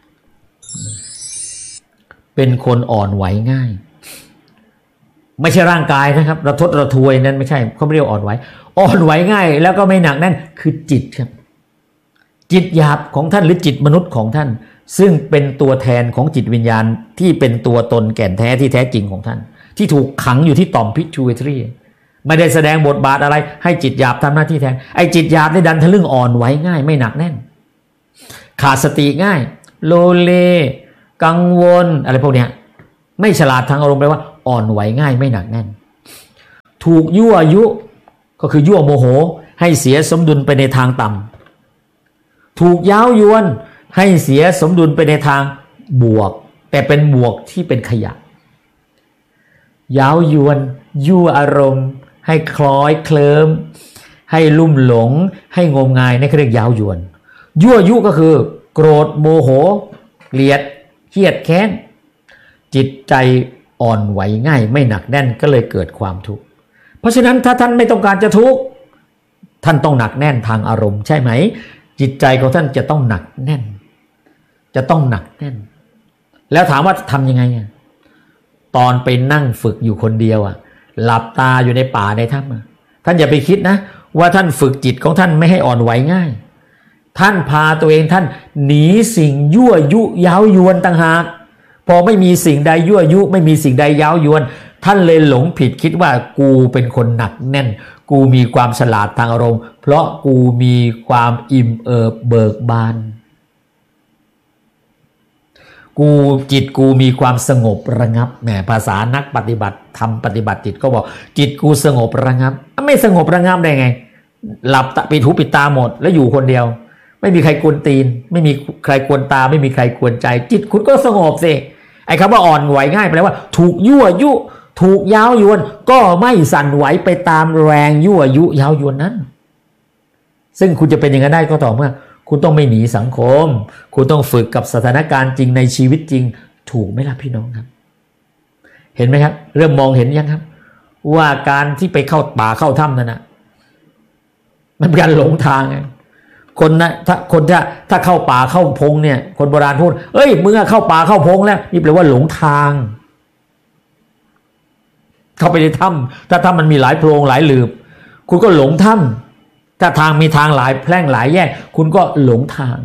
เป็นคนอ่อนไหวง่ายไม่ใช่ร่างกายนะครับระทดระทวยนั้นไม่ใช่เขาไม่เรียกอ่อนไหวอ่อนไหวง่ายแล้วก็ไม่หนักแน่นคือจิตครับจิตหยาบของท่านหรือจิตมนุษย์ของท่านซึ่งเป็นตัวแทนของจิตวิญญาณที่เป็นตัวตนแก่นแท้ที่แท้จริงของท่านที่ถูกขังอยู่ที่ต่อมพิจูเวทรีไม่ได้แสดงบทบาทอะไรให้จิตหยาบทำหน้าที่แทนไอ้จิตหยาบได้ดันทะลึ่งอ่อนไหวง่ายไม่หนักแน่นขาดสติง่ายโลเลกังวลอะไรพวกเนี้ยไม่ฉลาดทางอารมณ์แปลว่าอ่อนไหวง่ายไม่หนักแน่นถูกยั่วยุก็คือยั่วโมโหให้เสียสมดุลไปในทางต่ำถูกย้าวยวนให้เสียสมดุลไปในทางบวกแต่เป็นบวกที่เป็นขยะย้าวยวนยั่วอารมณ์ให้คล้อยเคลิ้มให้ลุ่มหลงให้งมงายนี่เขาเรียกย้าวยวนยั่วยุก็คือโกรธโมโหเกลียดเครียดแค้นจิตใจอ่อนไหวง่ายไม่หนักแน่นก็เลยเกิดความทุกข์เพราะฉะนั้นถ้าท่านไม่ต้องการจะทุกข์ท่านต้องหนักแน่นทางอารมณ์ใช่ไหมจิตใจของท่านจะต้องหนักแน่นจะต้องหนักแน่นแล้วถามว่าทำยังไงอ่ะตอนไปนั่งฝึกอยู่คนเดียวอ่ะหลับตาอยู่ในป่าในถ้ำอ่ะท่านอย่าไปคิดนะว่าท่านฝึกจิตของท่านไม่ให้อ่อนไหวง่ายท่านพาตัวเองท่านหนีสิ่งยั่วยุเย้ายวนต่างหากพอไม่มีสิ่งใดยั่วยุไม่มีสิ่งใดเย้ายวนท่านเลยหลงผิดคิดว่ากูเป็นคนหนักแน่นกูมีความฉลาดทางอารมณ์เพราะกูมีความอิ่มเอิบเบิกบานกูจิตกูมีความสงบระงับแหมภาษานักปฏิบัติธรรมปฏิบัติจิตก็บอกจิตกูสงบระงับไม่สงบระงับได้ไงหลับตาปิดหูปิดตาหมดแล้วอยู่คนเดียวไม่มีใครกวนตีนไม่มีใครกวนตาไม่มีใครกวนใจจิตคุณก็สงบสิไอ้คำว่าอ่อนไหวง่ายแปลว่าถูกยั่วยุถูกย้าวยวนก็ไม่สั่นไหวไปตามแรงยั่วยุย้าวยวนนั้นซึ่งคุณจะเป็นอย่างนั้นได้ก็ต่อเมื่อคุณต้องไม่หนีสังคมคุณต้องฝึกกับสถานการณ์จริงในชีวิตจริงถูกไหมล่ะพี่น้องครับเห็นไหมครับเริ่มมองเห็นยังครับว่าการที่ไปเข้าป่าเข้าถ้ำนั่นนะมันเป็นการหลงทางไงคนนะถ้าคนถ้าถ้าเข้าป่าเข้าพงเนี่ยคนโบราณพูดเอ้ยมึงเข้าป่าเข้าพงแล้วนี่แปลว่าหลงทางเข้าไปในถ้ำถ้าถ้ำมันมีหลายโพรงหลายหลืบคุณก็หลงถ้ำถ้าทางมีทางหลายแพร่งหลายแยกคุณก็หลงทาง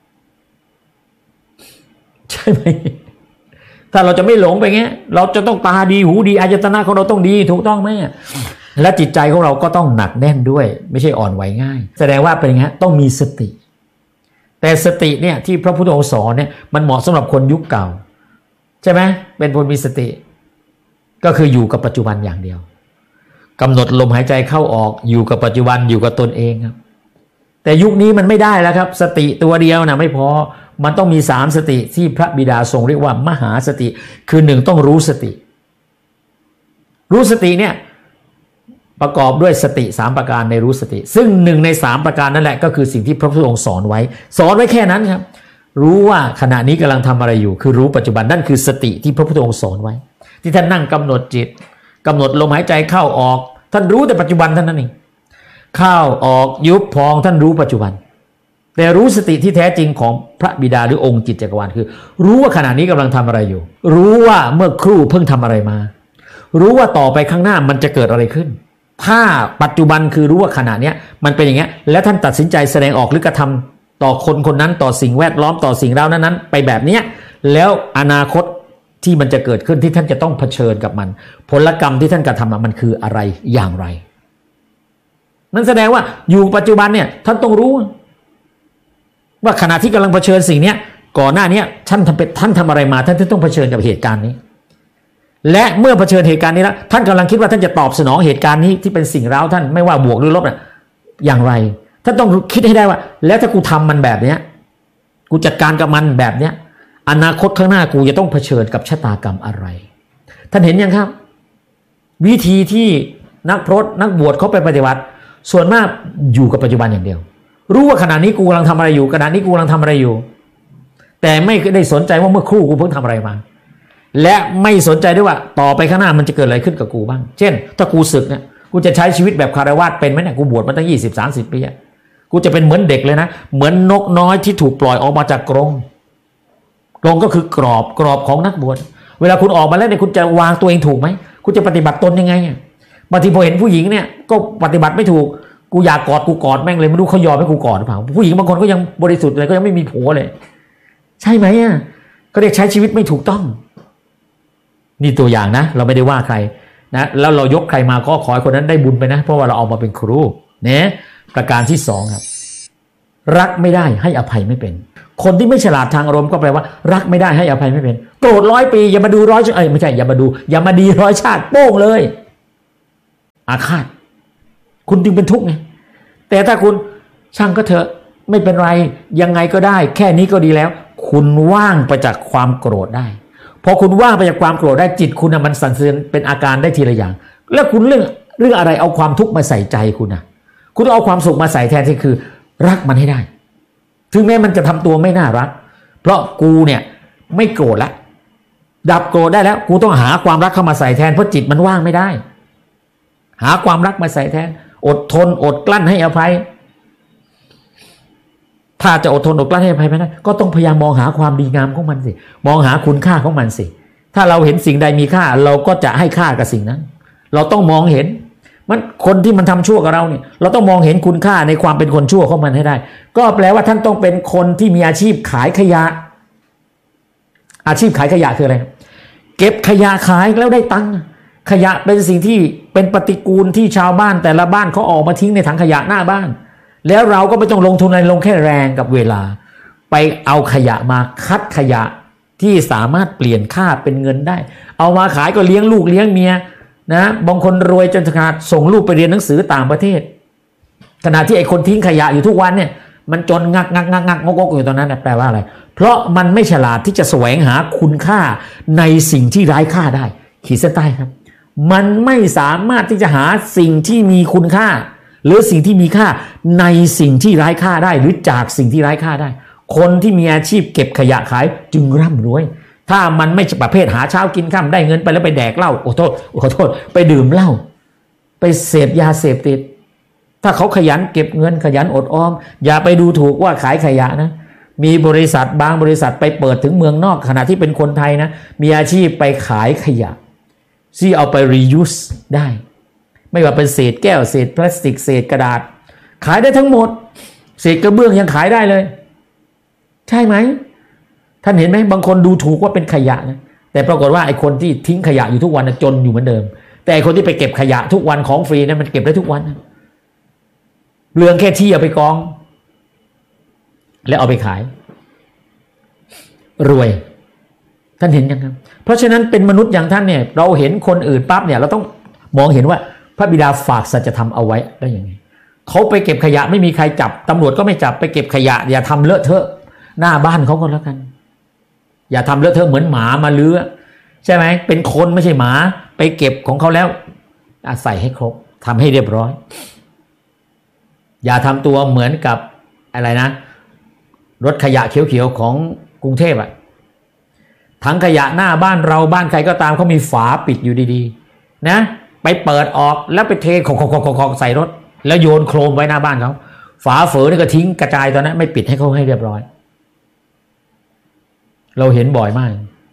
ใช่ไหมถ้าเราจะไม่หลงไปเงี้ยเราจะต้องตาดีหูดีอายตนะของเราต้องดีถูกต้องไหมและจิตใจของเราก็ต้องหนักแน่นด้วยไม่ใช่อ่อนไหวง่ายแสดงว่าเป็นไงต้องมีสติแต่สติเนี่ยที่พระพุทธองค์สอนเนี่ยมันเหมาะสำหรับคนยุคเก่าใช่ไหมเป็นคนมีสติก็คืออยู่กับปัจจุบันอย่างเดียวกำหนดลมหายใจเข้าออกอยู่กับปัจจุบันอยู่กับตนเองครับแต่ยุคนี้มันไม่ได้แล้วครับสติตัวเดียวนะไม่พอมันต้องมีสามสติที่พระบิดาทรงเรียกว่ามหาสติคือหนึ่งต้องรู้สติรู้สติเนี่ยประกอบด้วยสติสามประการในรู้สติซึ่งหนึ่งในสามประการนั่นแหละก็คือสิ่งที่พระพุทธองค์สอนไว้สอนไว้แค่นั้นครับรู้ว่าขณะนี้กำลังทำอะไรอยู่คือรู้ปัจจุบันนั่นคือสติที่พระพุทธองค์สอนไว้ที่ท่านนั่งกำหนดจิตกำหนดลมหายใจเข้าออกท่านรู้แต่ปัจจุบันท่านนั่นเองเข้าออกยุบพองท่านรู้ปัจจุบันแต่รู้สติที่แท้จริงของพระบิดาหรือองค์จิตจักรวาลคือรู้ว่าขณะนี้กำลังทำอะไรอยู่รู้ว่าเมื่อครู่เพิ่งทำอะไรมารู้ว่าต่อไปข้างหน้ามันจะเกิดอะไรขึ้นถ้าปัจจุบันคือรู้ว่าขณะนี้มันเป็นอย่างเงี้ยแล้วท่านตัดสินใจแสดงออกหรือกระทำต่อคนคนนั้นต่อสิ่งแวดล้อมต่อสิ่งราวนั้นๆไปแบบเนี้ยแล้วอนาคตที่มันจะเกิดขึ้นที่ท่านจะต้องเผชิญกับมันผลกรรมที่ท่านกระทำมันคืออะไรอย่างไรนั่นแสดงว่าอยู่ปัจจุบันเนี่ยท่านต้องรู้ว่าขณะที่กำลังเผชิญสิ่งนี้ก่อนหน้านี้ท่านทำเป็นท่านทำอะไรมาท่านต้องเผชิญกับเหตุการณ์นี้และเมื่อเผชิญเหตุการณ์นี้แล้วท่านกำลังคิดว่าท่านจะตอบสนองเหตุการณ์นี้ที่เป็นสิ่งร้าวท่านไม่ว่าบวกหรือลบน่ะอย่างไรท่านต้องคิดให้ได้ว่าแล้วถ้ากูทำมันแบบเนี้ยกูจัดการกับมันแบบเนี้ยอนาคตข้างหน้ากูจะต้องเผชิญกับชะตากรรมอะไรท่านเห็นยังครับวิธีที่นักพรตนักบวชเขาไปปฏิบัติส่วนมากอยู่กับปัจจุบันอย่างเดียวรู้ว่าขณะนี้กูกำลังทำอะไรอยู่ขณะนี้กูกำลังทำอะไรอยู่แต่ไม่ได้สนใจว่าเมื่อครู่กูเพิ่งทำอะไรมาและไม่สนใจด้วยว่าต่อไปข้างหน้ามันจะเกิดอะไรขึ้นกับกูบ้างเช่นถ้ากูศึกเนี่ยกูจะใช้ชีวิตแบบคารวะเป็นไหมเนี่ยกูบวชมาตั้งยี่สิบ สามสิบปีอ่ะกูจะเป็นเหมือนเด็กเลยนะเหมือนนกน้อยที่ถูกปล่อยออกมาจากกรงกรงก็คือกรอบกรอบของนักบวชเวลาคุณออกมาแล้วเนี่ยคุณจะวางตัวเองถูกไหมคุณจะปฏิบัติตนยังไงอ่ะบางทีพอเห็นผู้หญิงเนี่ยก็ปฏิบัติไม่ถูกกูอยากกอดกูกอดแม่งเลยไม่รู้เขายอมให้กูกอดหรือเปล่าผู้หญิงบางคนก็ยังบริสุทธิ์เลยก็ยังไม่มีผัวเลยใช่ไหมอ่ะก็เรียกใช้ชีวิตไม่ถูกต้องนี่ตัวอย่างนะเราไม่ได้ว่าใครนะแล้วเรายกใครมาก็ขอให้คนนั้นได้บุญไปนะเพราะว่าเราเอามาเป็นครูเนี่ยประการที่สองครับรักไม่ได้ให้อภัยไม่เป็นคนที่ไม่ฉลาดทางอารมณ์ก็แปลว่ารักไม่ได้ให้อภัยไม่เป็นโกรธร้อยปีอย่ามาดูร้อยเอ้ยไม่ใช่อย่ามาดูอย่ามาดีร้อยชาติโป้งเลยอาฆาตคุณจึงเป็นทุกข์ไงแต่ถ้าคุณช่างก็เถอะไม่เป็นไรยังไงก็ได้แค่นี้ก็ดีแล้วคุณว่างไปจากความโกรธได้พอคุณว่างไปจากความโกรธได้จิตคุณนะมันสั่นสะเทือนเป็นอาการได้ทีละอย่างแล้วคุณเรื่องเรื่องอะไรเอาความทุกข์มาใส่ใจคุณนะคุณเอาความสุขมาใส่แทนที่คือรักมันให้ได้ถึงแม้มันจะทำตัวไม่น่ารักเพราะกูเนี่ยไม่โกรธละดับโกรธได้แล้วกูต้องหาความรักเข้ามาใส่แทนเพราะจิตมันว่างไม่ได้หาความรักมาใส่แทนอดทนอดกลั้นให้อภัยถ้าจะอดทนอดกลั้นให้อภัยไม่ได้ก็ต้องพยายามมองหาความดีงามของมันสิมองหาคุณค่าของมันสิถ้าเราเห็นสิ่งใดมีค่าเราก็จะให้ค่ากับสิ่งนั้นเราต้องมองเห็นมันคนที่มันทำชั่วกับเราเนี่ยเราต้องมองเห็นคุณค่าในความเป็นคนชั่วของมันให้ได้ก็แปลว่าท่านต้องเป็นคนที่มีอาชีพขายขยะอาชีพขายขยะคืออะไรเก็บขยะขายแล้วได้ตังค์ขยะเป็นสิ่งที่เป็นปฏิกูลที่ชาวบ้านแต่ละบ้านเขาออกมาทิ้งในถังขยะหน้าบ้านแล้วเราก็ไม่ต้องลงทุนอะไรลงแค่แรงกับเวลาไปเอาขยะมาคัดขยะที่สามารถเปลี่ยนค่าเป็นเงินได้เอามาขายก็เลี้ยงลูกเลี้ยงเมียนะบางคนรวยจนขนาดส่งลูกไปเรียนหนังสือต่างประเทศขณะที่ไอ้คนทิ้งขยะอยู่ทุกวันเนี่ยมันจนงักงักงักงักงกอยู่ตอนนั้นแปลว่าอะไรเพราะมันไม่ฉลาดที่จะแสวงหาคุณค่าในสิ่งที่ไร้ค่าได้ขีดเส้นใต้ครับมันไม่สามารถที่จะหาสิ่งที่มีคุณค่าหรือสิ่งที่มีค่าในสิ่งที่ไร้ค่าได้หรือจากสิ่งที่ไร้ค่าได้คนที่มีอาชีพเก็บขยะขายจึงร่ำรวยถ้ามันไม่ใช่ประเภทหาเช้ากินค่ำได้เงินไปแล้วไปแดกเหล้าโอ้โทษขอโทษไปดื่มเหล้าไปเสพยาเสพติดถ้าเขาขยันเก็บเงินขยันอดออมอย่าไปดูถูกว่าขายขยะนะมีบริษัทบางบริษัทไปเปิดถึงเมืองนอกขณะที่เป็นคนไทยนะมีอาชีพไปขายขยะที่เอาไป reuse ได้ไม่ว่าเป็นเศษแก้วเศษพลาสติกเศษกระดาษขายได้ทั้งหมดเศษกระเบื้องยังขายได้เลยใช่ไหมท่านเห็นไหมบางคนดูถูกว่าเป็นขยะนะแต่ปรากฏว่าไอ้คนที่ทิ้งขยะอยู่ทุกวันนะจนอยู่เหมือนเดิมแต่ไอ้คนที่ไปเก็บขยะทุกวันของฟรีนะมันเก็บได้ทุกวันนะเรื่องแค่ที่เอาไปกองแล้วเอาไปขายรวยท่านเห็นยังครับเพราะฉะนั้นเป็นมนุษย์อย่างท่านเนี่ยเราเห็นคนอื่นปั๊บเนี่ยเราต้องมองเห็นว่าพระบิดาฝากสัจธรรมเอาไว้ได้ยังไงเขาไปเก็บขยะไม่มีใครจับตำรวจก็ไม่จับไปเก็บขยะอย่าทำเลอะเทอะหน้าบ้านเขาก็แล้วกันอย่าทำเลอะเทอะเหมือนหมามาเลื้อใช่ไหมเป็นคนไม่ใช่หมาไปเก็บของเขาแล้วใส่ให้ครบทำให้เรียบร้อยอย่าทำตัวเหมือนกับอะไรนะรถขยะเขียวๆของกรุงเทพอะถังขยะหน้าบ้านเราบ้านใครก็ตามเขามีฝาปิดอยู่ดีๆนะไปเปิดออกแล้วไปเทของๆๆๆใส่รถแล้วโยนโครมไว้หน้าบ้านเขาฝาเฝอนี่ก็ทิ้งกระจายตอนนั้นไม่ปิดให้เขาให้เรียบร้อยเราเห็นบ่อยมาก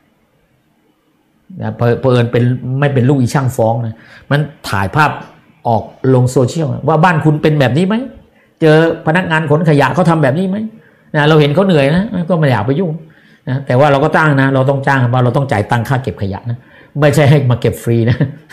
นะเผอิญเป็นไม่เป็นลูกอีช่างฟ้องนะมันถ่ายภาพออกลงโซเชียลว่าบ้านคุณเป็นแบบนี้ไหมเจอพนักงานขนขยะเขาทำแบบนี้ไหมนะเราเห็นเขาเหนื่อยนะก็ไม่อยากไปยุ่งนะแต่ว่าเราก็จ้างนะเราต้องจ้างว่าเราต้องจ่ายตังค่าเก็บขยะนะไม่ใช่ให้มาเก็บฟรีนะ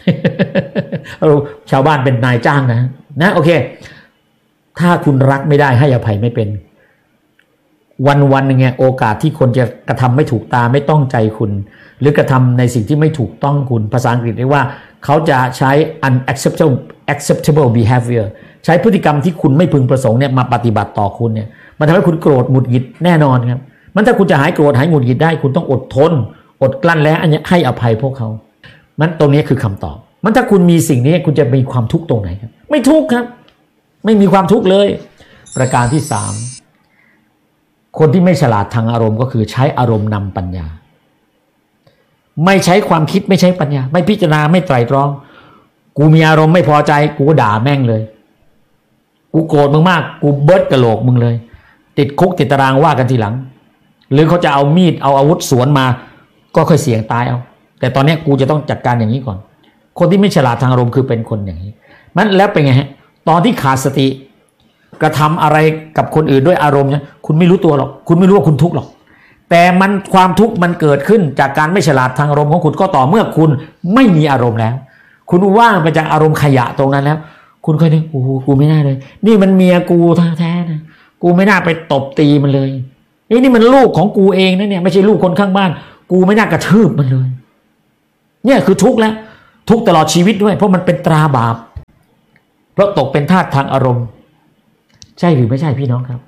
ชาวบ้านเป็นนายจ้างนะนะโอเคถ้าคุณรักไม่ได้ให้อภัยไม่เป็นวันวันหนึ่งโอกาสที่คนจะกระทำไม่ถูกตาไม่ต้องใจคุณหรือกระทำในสิ่งที่ไม่ถูกต้องคุณภาษาอังกฤษเรียกว่าเขาจะใช้ unacceptable acceptable behavior ใช้พฤติกรรมที่คุณไม่พึงประสงค์เนี่ยมาปฏิบัติต่อคุณเนี่ยมันทำให้คุณโกรธหงุดหงิดแน่นอนครับมันถ้าคุณจะหายโกรธหายหงุดหงิดได้คุณต้องอดทนอดกลั้นและอันนี้ให้อภัยพวกเขามันตรงนี้คือคำตอบมันถ้าคุณมีสิ่งนี้คุณจะมีความทุกข์ตรงไหนครับไม่ทุกข์ครับไม่มีความทุกข์เลยประการที่สามคนที่ไม่ฉลาดทางอารมณ์ก็คือใช้อารมณ์นำปัญญาไม่ใช้ความคิดไม่ใช้ปัญญาไม่พิจารณาไม่ไตร่ตรองกูมีอารมณ์ไม่พอใจกูก็ด่าแม่งเลยกูโกรธมึงมากกูเบิร์ดกะโหลกมึงเลยติดคุกติดตารางว่ากันทีหลังหรือเขาจะเอามีดเอาอาวุธสวนมาก็ค่อยเสี่ยงตายเอาแต่ตอนนี้กูจะต้องจัดการอย่างนี้ก่อนคนที่ไม่ฉลาดทางอารมณ์คือเป็นคนอย่างนี้มันแล้วเป็นไงฮะตอนที่ขาดสติกระทำอะไรกับคนอื่นด้วยอารมณ์เนี่ยคุณไม่รู้ตัวหรอกคุณไม่รู้ว่าคุณทุกข์หรอกแต่มันความทุกข์มันเกิดขึ้นจากการไม่ฉลาดทางอารมณ์ของคุณก็ต่อเมื่อคุณไม่มีอารมณ์แล้วคุณว่างไปจากอารมณ์ขยะตรงนั้นแล้วคุณค่อยนึกโอ้โหกูไม่น่าเลยนี่มันเมียกูแท้ๆนะกูไม่น่าไปตบตีมันเลยนี่นี่มันลูกของกูเองนะเนี่ยไม่ใช่ลูกคนข้างบ้านกูไม่น่ากระทืบมันเลยเนี่ยคือทุกข์แล้วทุกข์ตลอดชีวิตด้วยเพราะมันเป็นตราบาปเพราะตกเป็นทาสทางอารมณ์ใช่หรือไม่ใช่พี่น้องครับ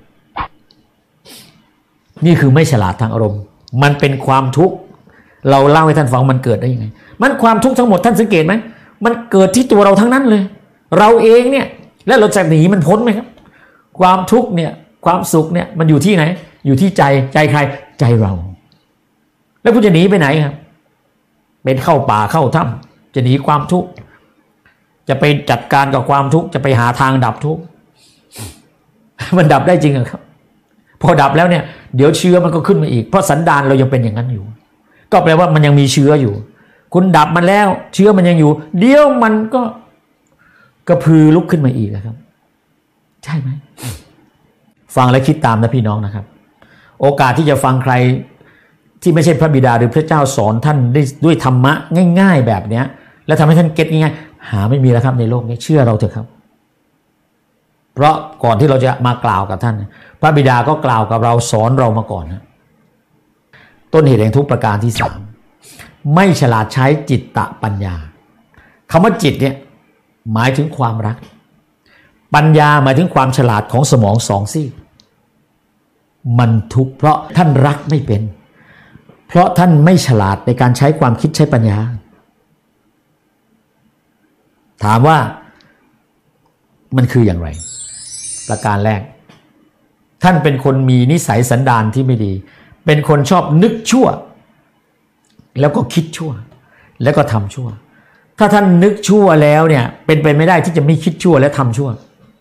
นี่คือไม่ฉลาดทางอารมณ์มันเป็นความทุกข์เราเล่าให้ท่านฟังมันเกิดได้ยังไงมันความทุกข์ทั้งหมดท่านสังเกตไหมมันเกิดที่ตัวเราทั้งนั้นเลยเราเองเนี่ยแล้วเราจะหนีมันพ้นไหมครับความทุกข์เนี่ยความสุขเนี่ยมันอยู่ที่ไหนอยู่ที่ใจใจใครใจเราแล้วคุณจะหนีไปไหนครับเป็นเข้าป่าเข้าถ้ำจะหนีความทุกข์จะไปจัดการกับความทุกข์จะไปหาทางดับทุกข์มันดับได้จริงเหรอครับพอดับแล้วเนี่ยเดี๋ยวเชื้อมันก็ขึ้นมาอีกเพราะสันดานเรายังเป็นอย่างนั้นอยู่ก็แปลว่ามันยังมีเชื้ออยู่คุณดับมันแล้วเชื้อมันยังอยู่เดี๋ยวมันก็กระพือลุกขึ้นมาอีกนะครับใช่ไหมฟังและคิดตามนะพี่น้องนะครับโอกาสที่จะฟังใครที่ไม่ใช่พระบิดาหรือพระเจ้าสอนท่านได้ด้วยธรรมะง่ายๆแบบเนี้ยแล้วทำให้ท่านเก็ตง่ายๆหาไม่มีแล้วครับในโลกนี้เชื่อเราเถอะครับเพราะก่อนที่เราจะมากล่าวกับท่านพระบิดาก็กล่าวกับเราสอนเรามาก่อนนะต้นเหตุแห่งทุกประการที่สามไม่ฉลาดใช้จิตตปัญญาคำว่าจิตเนี่ยหมายถึงความรักปัญญาหมายถึงความฉลาดของสมองสองซีกมันทุกข์เพราะท่านรักไม่เป็นเพราะท่านไม่ฉลาดในการใช้ความคิดใช้ปัญญาถามว่ามันคืออย่างไรประการแรกท่านเป็นคนมีนิสัยสันดานที่ไม่ดีเป็นคนชอบนึกชั่วแล้วก็คิดชั่วแล้วก็ทำชั่วถ้าท่านนึกชั่วแล้วเนี่ยเป็นไปไม่ได้ที่จะไม่คิดชั่วและทำชั่ว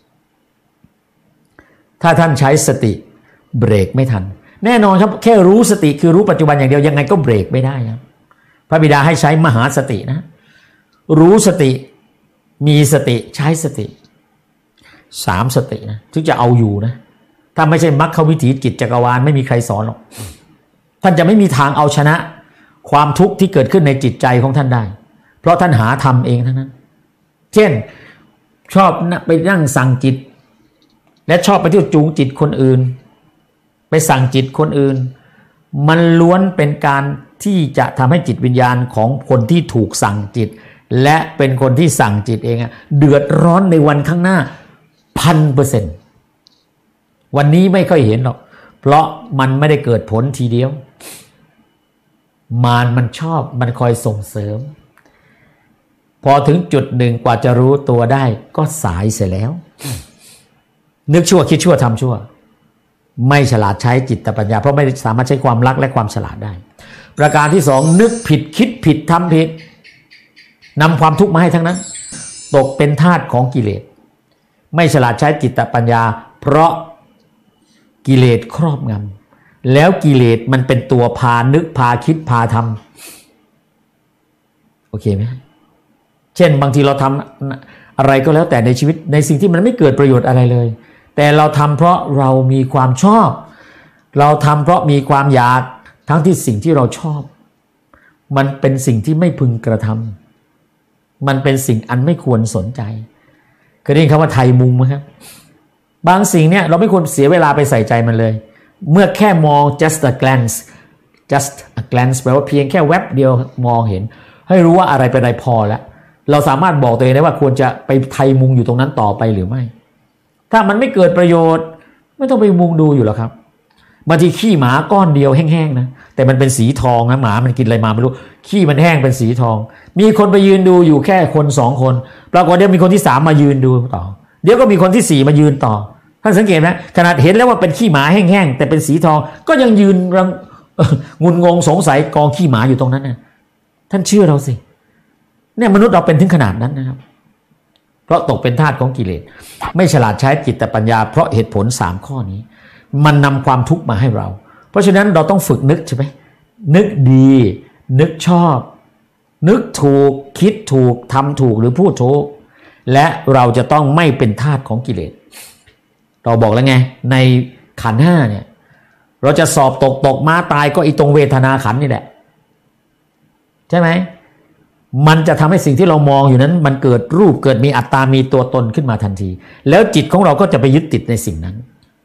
ถ้าท่านใช้สติเบรกไม่ทันแน่นอนครับแค่รู้สติคือรู้ปัจจุบันอย่างเดียวยังไงก็เบรกไม่ได้ครับพระบิดาให้ใช้มหาสตินะรู้สติมีสติใช้สติสามสตินะถึงจะเอาอยู่นะถ้าไม่ใช่มรรควิถีจิตจักรวาลไม่มีใครสอนหรอกท่านจะไม่มีทางเอาชนะความทุกข์ที่เกิดขึ้นในจิตใจของท่านได้เพราะท่านหาทำเองทั้งนั้นเช่นชอบไปนั่งสั่งจิตและชอบไปเที่ยวจูงจิตคนอื่นไปสั่งจิตคนอื่นมันล้วนเป็นการที่จะทำให้จิตวิญญาณของคนที่ถูกสั่งจิตและเป็นคนที่สั่งจิตเองอะเดือดร้อนในวันข้างหน้าพันเปอร์เซ็นต์วันนี้ไม่ค่อยเห็นหรอกเพราะมันไม่ได้เกิดผลทีเดียวมารมันชอบมันคอยส่งเสริมพอถึงจุดหนึ่งกว่าจะรู้ตัวได้ก็สายเสียแล้วนึกชั่วคิดชั่วทำชั่วไม่ฉลาดใช้จิตปัญญาเพราะไม่สามารถใช้ความรักและความฉลาดได้ประการที่สองนึกผิดคิดผิดทำผิดนำความทุกข์มาให้ทั้งนั้นตกเป็นทาสของกิเลสไม่ฉลาดใช้จิตปัญญาเพราะกิเลสครอบงำแล้วกิเลสมันเป็นตัวพานึกพาคิดพาทำโอเคไหมเช่นบางทีเราทำอะไรก็แล้วแต่ในชีวิตในสิ่งที่มันไม่เกิดประโยชน์อะไรเลยแต่เราทำเพราะเรามีความชอบเราทำเพราะมีความอยากทั้งที่สิ่งที่เราชอบมันเป็นสิ่งที่ไม่พึงกระทำมันเป็นสิ่งอันไม่ควรสนใจเคยได้ยินคำว่าไทยมุงไหมครับบางสิ่งเนี่ยเราไม่ควรเสียเวลาไปใส่ใจมันเลยเมื่อแค่มอง just a glance just a glance แปลว่าเพียงแค่แวบเดียวมองเห็นให้รู้ว่าอะไรเป็นอะไรพอแล้วเราสามารถบอกตัวเองได้ว่าควรจะไปไทยมุงอยู่ตรงนั้นต่อไปหรือไม่ถ้ามันไม่เกิดประโยชน์ไม่ต้องไปมุงดูอยู่หรอกครับบางทีขี้หมาก้อนเดียวแห้งๆนะแต่มันเป็นสีทองนะหมามันกินอะไรมาไม่รู้ขี้มันแห้งเป็นสีทองมีคนไปยืนดูอยู่แค่คนสองคนปรากฏเดี๋ยวมีคนที่สามมายืนดูต่อเดี๋ยวก็มีคนที่สี่มายืนต่อท่านสังเกตไหมขนาดเห็นแล้วว่าเป็นขี้หมาแห้งๆแต่เป็นสีทองก็ยังยืนรังงุนงงสงสัยกองขี้หมาอยู่ตรงนั้นนะท่านเชื่อเราสิเนี่ยมนุษย์เราเป็นถึงขนาดนั้นนะครับเพราะตกเป็นทาสของกิเลสไม่ฉลาดใช้จิตปัญญาเพราะเหตุผลสามข้อนี้มันนำความทุกข์มาให้เราเพราะฉะนั้นเราต้องฝึกนึกใช่ไหมนึกดีนึกชอบนึกถูกคิดถูกทำถูกหรือพูดถูกและเราจะต้องไม่เป็นทาสของกิเลสเราบอกแล้วไงในขันธ์ห้าเนี่ยเราจะสอบตกตกม้าตายก็อีตรงเวทนาขันธ์นี่แหละใช่ไหมมันจะทำให้สิ่งที่เรามองอยู่นั้นมันเกิดรูปเกิดมีอัตตามีตัวตนขึ้นมาทันทีแล้วจิตของเราก็จะไปยึดติดในสิ่งนั้น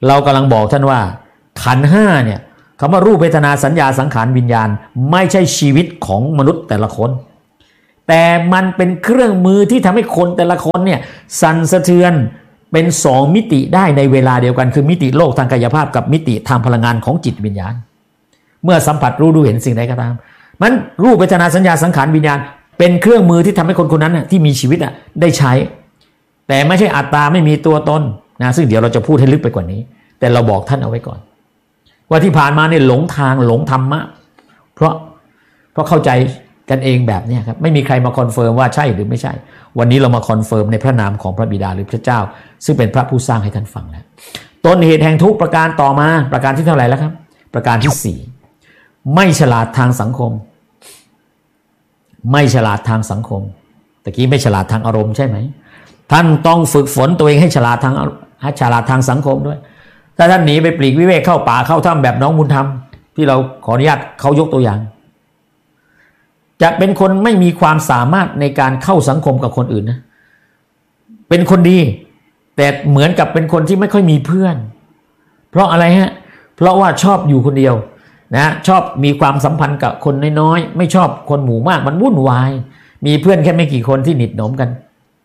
เรากำลังบอกท่านว่าขันธ์ห้าเนี่ยคำว่ารูปเวทนาสัญญาสังขารวิญญาณไม่ใช่ชีวิตของมนุษย์แต่ละคนแต่มันเป็นเครื่องมือที่ทำให้คนแต่ละคนเนี่ยสั่นสะเทือนเป็นสองมิติได้ในเวลาเดียวกันคือมิติโลกทางกายภาพกับมิติทางพลังงานของจิตวิญญาณเมื่อสัมผัสรู้ดูเห็นสิ่งใดก็ตามมันรูปเวทนาสัญญาสังขารวิญญาณเป็นเครื่องมือที่ทำให้คนคนนั้นที่มีชีวิตได้ใช้แต่ไม่ใช่อัตตาไม่มีตัวตนนะซึ่งเดี๋ยวเราจะพูดให้ลึกไปกว่านี้แต่เราบอกท่านเอาไว้ก่อนว่าที่ผ่านมาเนี่ยหลงทางหลงธรรมะเพราะเพราะเข้าใจกันเองแบบนี้ครับไม่มีใครมาคอนเฟิร์มว่าใช่หรือไม่ใช่วันนี้เรามาคอนเฟิร์มในพระนามของพระบิดาหรือพระเจ้าซึ่งเป็นพระผู้สร้างให้ท่านฟังแล้วต้นเหตุแห่งทุกประการต่อมาประการที่เท่าไหร่แล้วครับประการที่สี่ไม่ฉลาดทางสังคมไม่ฉลาดทางสังคมตะกี้ไม่ฉลาดทางอารมณ์ใช่ไหมท่านต้องฝึกฝนตัวเองให้ฉลาดทางให้ฉลาดทางสังคมด้วยถ้าท่านหนีไปปลีกวิเวกเข้าป่าเข้าถ้ำแบบน้องบุญธรรมที่เราขออนุญาตเขายกตัวอย่างจะเป็นคนไม่มีความสามารถในการเข้าสังคมกับคนอื่นนะเป็นคนดีแต่เหมือนกับเป็นคนที่ไม่ค่อยมีเพื่อนเพราะอะไรฮะเพราะว่าชอบอยู่คนเดียวนะชอบมีความสัมพันธ์กับคนน้อยๆไม่ชอบคนหมู่มากมันวุ่นวายมีเพื่อนแค่ไม่กี่คนที่หนิดหนมกัน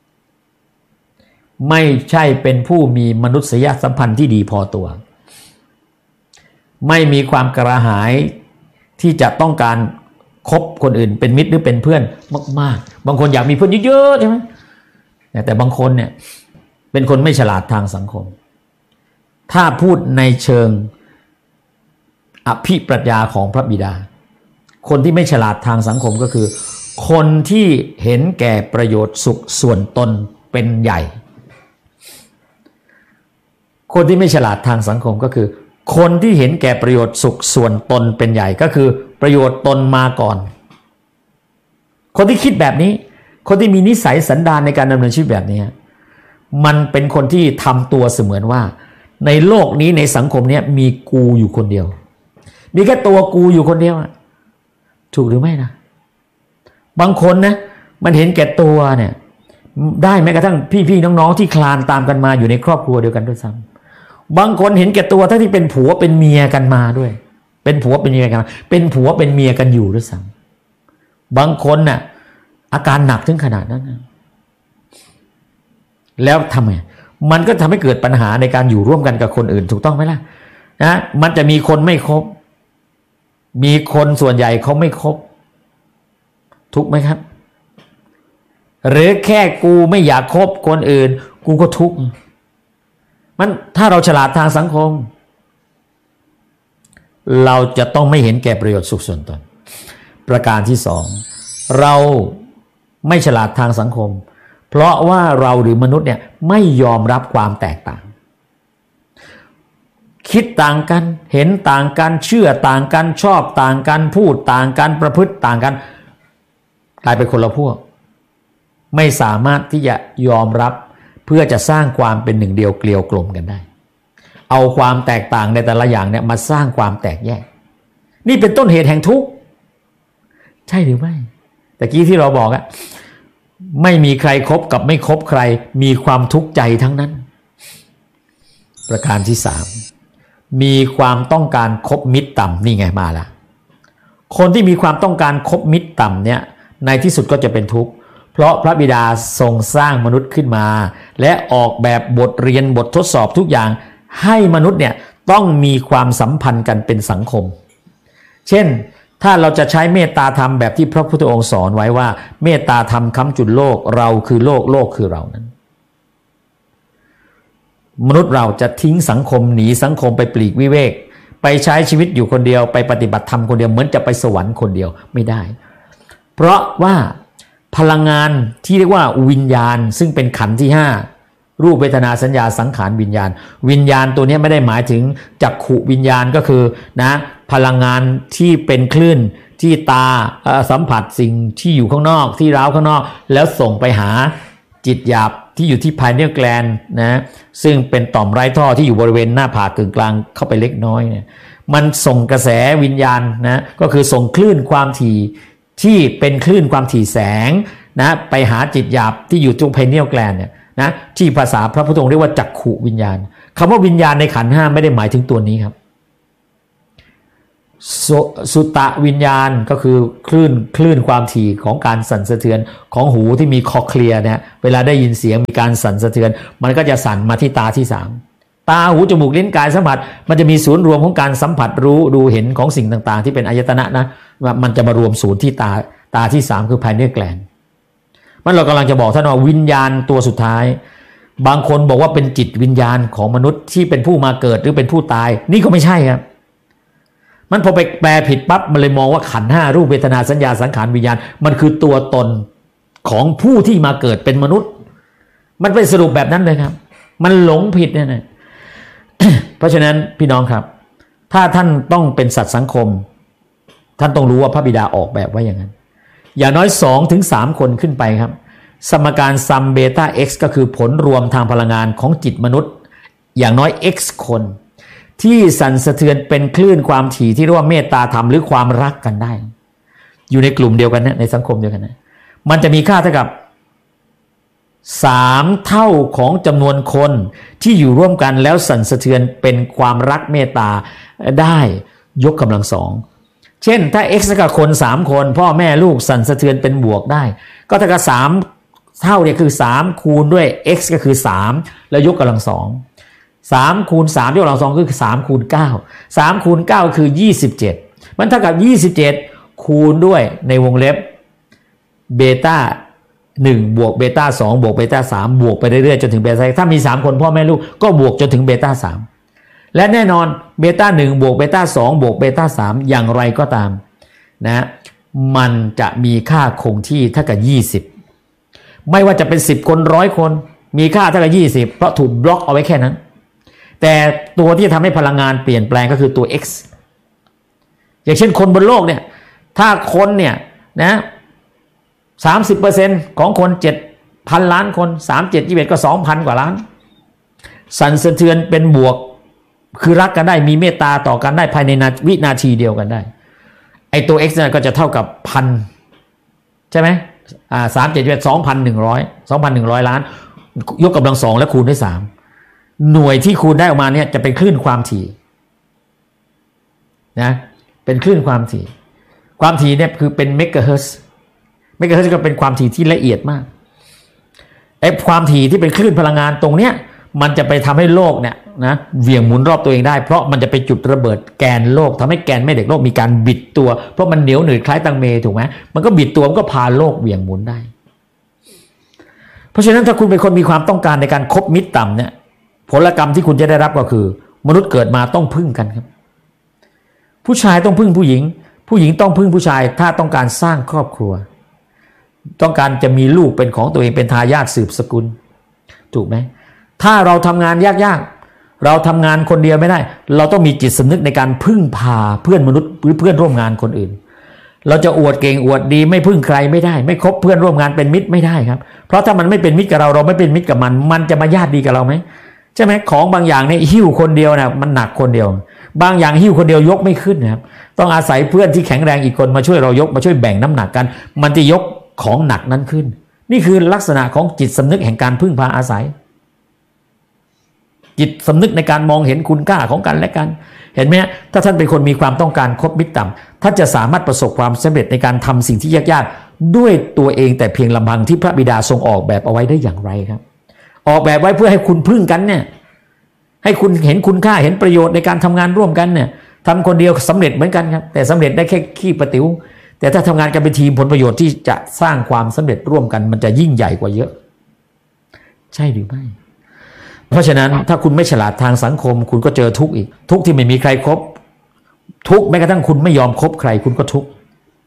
ไม่ใช่เป็นผู้มีมนุษยสัมพันธ์ที่ดีพอตัวไม่มีความกระหายที่จะต้องการคบคนอื่นเป็นมิตรหรือเป็นเพื่อนมากๆบางคนอยากมีเพื่อนเยอะๆใช่ไหมแต่บางคนเนี่ยเป็นคนไม่ฉลาดทางสังคมถ้าพูดในเชิงอภิปรัชญาของพระบิดาคนที่ไม่ฉลาดทางสังคมก็คือคนที่เห็นแก่ประโยชน์สุขส่วนตนเป็นใหญ่คนที่ไม่ฉลาดทางสังคมก็คือคนที่เห็นแก่ประโยชน์สุขส่วนตนเป็นใหญ่ก็คือประโยชน์ตนมาก่อนคนที่คิดแบบนี้คนที่มีนิสัยสันดานในการดำเนินชีวิตแบบนี้มันเป็นคนที่ทำตัวเสมือนว่าในโลกนี้ในสังคมนี้มีกูอยู่คนเดียวมีแค่ตัวกูอยู่คนเดียวถูกหรือไม่นะบางคนนะมันเห็นแก่ตัวเนี่ยได้แม้กระทั่งพี่ๆน้องๆที่คลานตามกันมาอยู่ในครอบครัวเดียวกันด้วยซ้ำบางคนเห็นแก่ตัวทั้งที่เป็นผัวเป็นเมียกันมาด้วยเป็นผัวเป็นเมียกันเป็นผัวเป็นเมียกันอยู่ด้วยซ้ำบางคนน่ะอาการหนักถึงขนาดนั้นนะแล้วทำไมมันก็ทำให้เกิดปัญหาในการอยู่ร่วมกันกับคนอื่นถูกต้องไหมล่ะนะมันจะมีคนไม่ครบมีคนส่วนใหญ่เขาไม่ครบทุกไหมครับหรือแค่กูไม่อยากคบคนอื่นกูก็ทุกข์มันถ้าเราฉลาดทางสังคมเราจะต้องไม่เห็นแก่ประโยชน์สุขส่วนตนประการที่สองเราไม่ฉลาดทางสังคมเพราะว่าเราหรือมนุษย์เนี่ยไม่ยอมรับความแตกต่างคิดต่างกันเห็นต่างกันเชื่อต่างกันชอบต่างกันพูดต่างกันประพฤติต่างกันกลายเป็นคนละพวกไม่สามารถที่จะยอมรับเพื่อจะสร้างความเป็นหนึ่งเดียวเกลียวกลมกันได้เอาความแตกต่างในแต่ละอย่างเนี่ยมาสร้างความแตกแยกนี่เป็นต้นเหตุแห่งทุกข์ใช่หรือไม่แต่กี้ที่เราบอกอะไม่มีใครคบกับไม่คบใครมีความทุกข์ใจทั้งนั้นประการที่สามมีความต้องการคบมิตรต่ำนี่ไงมาละคนที่มีความต้องการคบมิตรต่ำเนี่ยในที่สุดก็จะเป็นทุกข์เพราะพระบิดาทรงสร้างมนุษย์ขึ้นมาและออกแบบบทเรียนบททดสอบทุกอย่างให้มนุษย์เนี่ยต้องมีความสัมพันธ์กันเป็นสังคมเช่นถ้าเราจะใช้เมตตาธรรมแบบที่พระพุทธองค์สอนไว้ว่าเมตตาธรรมค้ำจุนโลกเราคือโลกโลกคือเรานั้นมนุษย์เราจะทิ้งสังคมหนีสังคมไปปลีกวิเวกไปใช้ชีวิตอยู่คนเดียวไปปฏิบัติธรรมคนเดียวเหมือนจะไปสวรรค์คนเดียวไม่ได้เพราะว่าพลังงานที่เรียกว่าวิญญาณซึ่งเป็นขันธ์ที่ห้ารูปเวทนาสัญญาสังขารวิญญาณวิญญาณตัวนี้ไม่ได้หมายถึงจักขุวิญญาณก็คือนะพลังงานที่เป็นคลื่นที่ตาสัมผัสสิ่งที่อยู่ข้างนอกที่ร้าวข้างนอกแล้วส่งไปหาจิตหยาบที่อยู่ที่ภายในแกลนนะซึ่งเป็นต่อมไร้ท่อที่อยู่บริเวณหน้าผากกึ่งกลางเข้าไปเล็กน้อยเนี่ยมันส่งกระแสวิญญาณนะก็คือส่งคลื่นความถี่ที่เป็นคลื่นความถี่แสงนะไปหาจิตหยาบที่อยู่ตรงภายในแกลนเนี่ยนะที่ภาษาพระพุทธองค์เรียกว่าจักขุวิญญาณคำว่าวิญญาณในขันธ์ห้าไม่ได้หมายถึงตัวนี้ครับสุตะวิญญาณก็คือคลื่นคลื่นความถี่ของการสั่นสะเทือนของหูที่มีคอเคลียร์เนี่ยเวลาได้ยินเสียงมีการสั่นสะเทือนมันก็จะสั่นมาที่ตาที่สามตาหูจมูกลิ้นกายสัมผัสมันจะมีศูนย์รวมของการสัมผัสรู้ดูเห็นของสิ่งต่างๆที่เป็นอายตนะนะมันจะมารวมศูนย์ที่ตาตาที่สามคือ pineal gland มันเรากำลังจะบอกท่านว่าวิญญาณตัวสุดท้ายบางคนบอกว่าเป็นจิตวิญญาณของมนุษย์ที่เป็นผู้มาเกิดหรือเป็นผู้ตายนี่ก็ไม่ใช่ครับมันพอไปแปลผิดปั๊บมันเลยมองว่าขันธ์ห้ารูปเวทนาสัญญาสังขารวิญญาณมันคือตัวตนของผู้ที่มาเกิดเป็นมนุษย์มันไปสรุปแบบนั้นเลยครับมันหลงผิดเนี่ยนะ เพราะฉะนั้นพี่น้องครับถ้าท่านต้องเป็นสัตว์สังคมท่านต้องรู้ว่าพระบิดาออกแบบไว้อย่างนั้นอย่างน้อย สองถึงสาม คนขึ้นไปครับสมการซัมเบต้า x ก็คือผลรวมทางพลังงานของจิตมนุษย์อย่างน้อย x คนที่สั่นสะเทือนเป็นคลื่นความถี่ที่เรียกว่าเมตตาธรรมหรือความรักกันได้อยู่ในกลุ่มเดียวกันนะในสังคมเดียวกันนะมันจะมีค่าเท่ากับสามเท่าของจำนวนคนที่อยู่ร่วมกันแล้วสั่นสะเทือนเป็นความรักเมตตาได้ยกกำลังสองเช่นถ้า x กับคนสามคนพ่อแม่ลูกสั่นสะเทือนเป็นบวกได้ก็เท่ากับสามเท่าเนี่ยคือสามคูณด้วย x ก็คือสามแล้วยกกำลังสองสามคูณสามยกกำลังสองคือสามคูณเก้า สามคูณเก้าคือยี่สิบเจ็ดมันเท่ากับยี่สิบเจ็ดคูณด้วยในวงเล็บเบต้าหนึ่งบวกเบต้าสองบวกเบต้าสามบวกไปเรื่อยๆจนถึงเบต้าถ้ามีสามคนพ่อแม่ลูกก็บวกจนถึงเบต้าสามและแน่นอนเบต้าหนึ่งบวกเบต้าสองบวกเบต้าสามอย่างไรก็ตามนะมันจะมีค่าคงที่เท่ากับยี่สิบไม่ว่าจะเป็นสิบคนร้อยคนมีค่าเท่ากับยี่สิบเพราะถูกบล็อกเอาไว้แค่นั้นแต่ตัวที่ทำให้พลังงานเปลี่ยนแปลงก็คือตัว x อย่างเช่นคนบนโลกเนี่ยถ้าคนเนี่ยนะสามสิบเปอร์เซ็นต์ของคน เจ็ดพัน ล้านคนสาม เจ็ด ยี่สิบเอ็ดก็ สองพัน กว่าล้านสั่นสะเทือนเป็นบวกคือรักกันได้มีเมตตาต่อกันได้ภายในวินาทีเดียวกันได้ไอตัว x เนี่ยก็จะเท่ากับพันใช่ไหมอ่าสาม เจ็ด ยี่สิบเอ็ด สองพันหนึ่งร้อย สองพันหนึ่งร้อยล้านยกกำลังสองและคูณด้วยสามหน่วยที่คูณได้ออกมาเนี่ยจะเป็นคลื่นความถี่นะเป็นคลื่นความถี่ความถี่เนี่ยคือเป็นเมกะเฮิรตซ์เมกะเฮิรตซ์ก็เป็นความถี่ที่ละเอียดมากไอ้ความถี่ที่เป็นคลื่นพลังงานตรงเนี้ยมันจะไปทำให้โลกเนี่ยนะเหวี่ยงหมุนรอบตัวเองได้เพราะมันจะไปจุดระเบิดแกนโลกทำให้แกนแม่เหล็กโลกมีการบิดตัวเพราะมันเหนียวหนืดคล้ายตังเมถูกไหมมันก็บิดตัวมันก็พาโลกเหวี่ยงหมุนได้เพราะฉะนั้นถ้าคุณเป็นคนมีความต้องการในการคบมิตรต่ำเนี่ยผลกรรมที่คุณจะได้รับก็คือมนุษย์เกิดมาต้องพึ่งกันครับผู้ชายต้องพึ่งผู้หญิงผู้หญิงต้องพึ่งผู้ชายถ้าต้องการสร้างครอบครัวต้องการจะมีลูกเป็นของตัวเองเป็นทายาทสืบสกุลถูกไหมถ้าเราทำงานยากๆเราทำงานคนเดียวไม่ได้เราต้องมีจิตสำนึกในการพึ่งพาเพื่อนมนุษย์หรือเพื่อนร่วมงานคนอื่นเราจะอวดเก่งอวดดีไม่พึ่งใครไม่ได้ไม่คบเพื่อนร่วมงานเป็นมิตรไม่ได้ครับเพราะถ้ามันไม่เป็นมิตรกับเราเราไม่เป็นมิตรกับมันมันจะมาญาติดีกับเราไหมใช่ไหมของบางอย่างเนี่ยหิ้วคนเดียวนะมันหนักคนเดียวบางอย่างหิ้วคนเดียวยกไม่ขึ้นนะครับต้องอาศัยเพื่อนที่แข็งแรงอีกคนมาช่วยเรายกมาช่วยแบ่งน้ำหนักกันมันจะยกของหนักนั้นขึ้นนี่คือลักษณะของจิตสำนึกแห่งการพึ่งพาอาศัยจิตสำนึกในการมองเห็นคุณค่าของกันและกันเห็นไหมถ้าท่านเป็นคนมีความต้องการคบมิตรต่ำท่านจะสามารถประสบความสำเร็จในการทำสิ่งที่ยากๆด้วยตัวเองแต่เพียงลำพังที่พระบิดาทรงออกแบบเอาไว้ได้อย่างไรครับออกแบบไว้เพื่อให้คุณพึ่งกันเนี่ยให้คุณเห็นคุณค่าเห็นประโยชน์ในการทำงานร่วมกันเนี่ยทำคนเดียวสำเร็จเหมือนกันครับแต่สำเร็จได้แค่ขี้ประติ๋วแต่ถ้าทำงานกันเป็นทีมผลประโยชน์ที่จะสร้างความสำเร็จร่วมกันมันจะยิ่งใหญ่กว่าเยอะใช่หรือไม่เพราะฉะนั้นถ้าคุณไม่ฉลาดทางสังคมคุณก็เจอทุกข์อีกทุกข์ที่ไม่มีใครครบทุกข์แม้กระทั่งคุณไม่ยอมคบใครคุณก็ทุกข์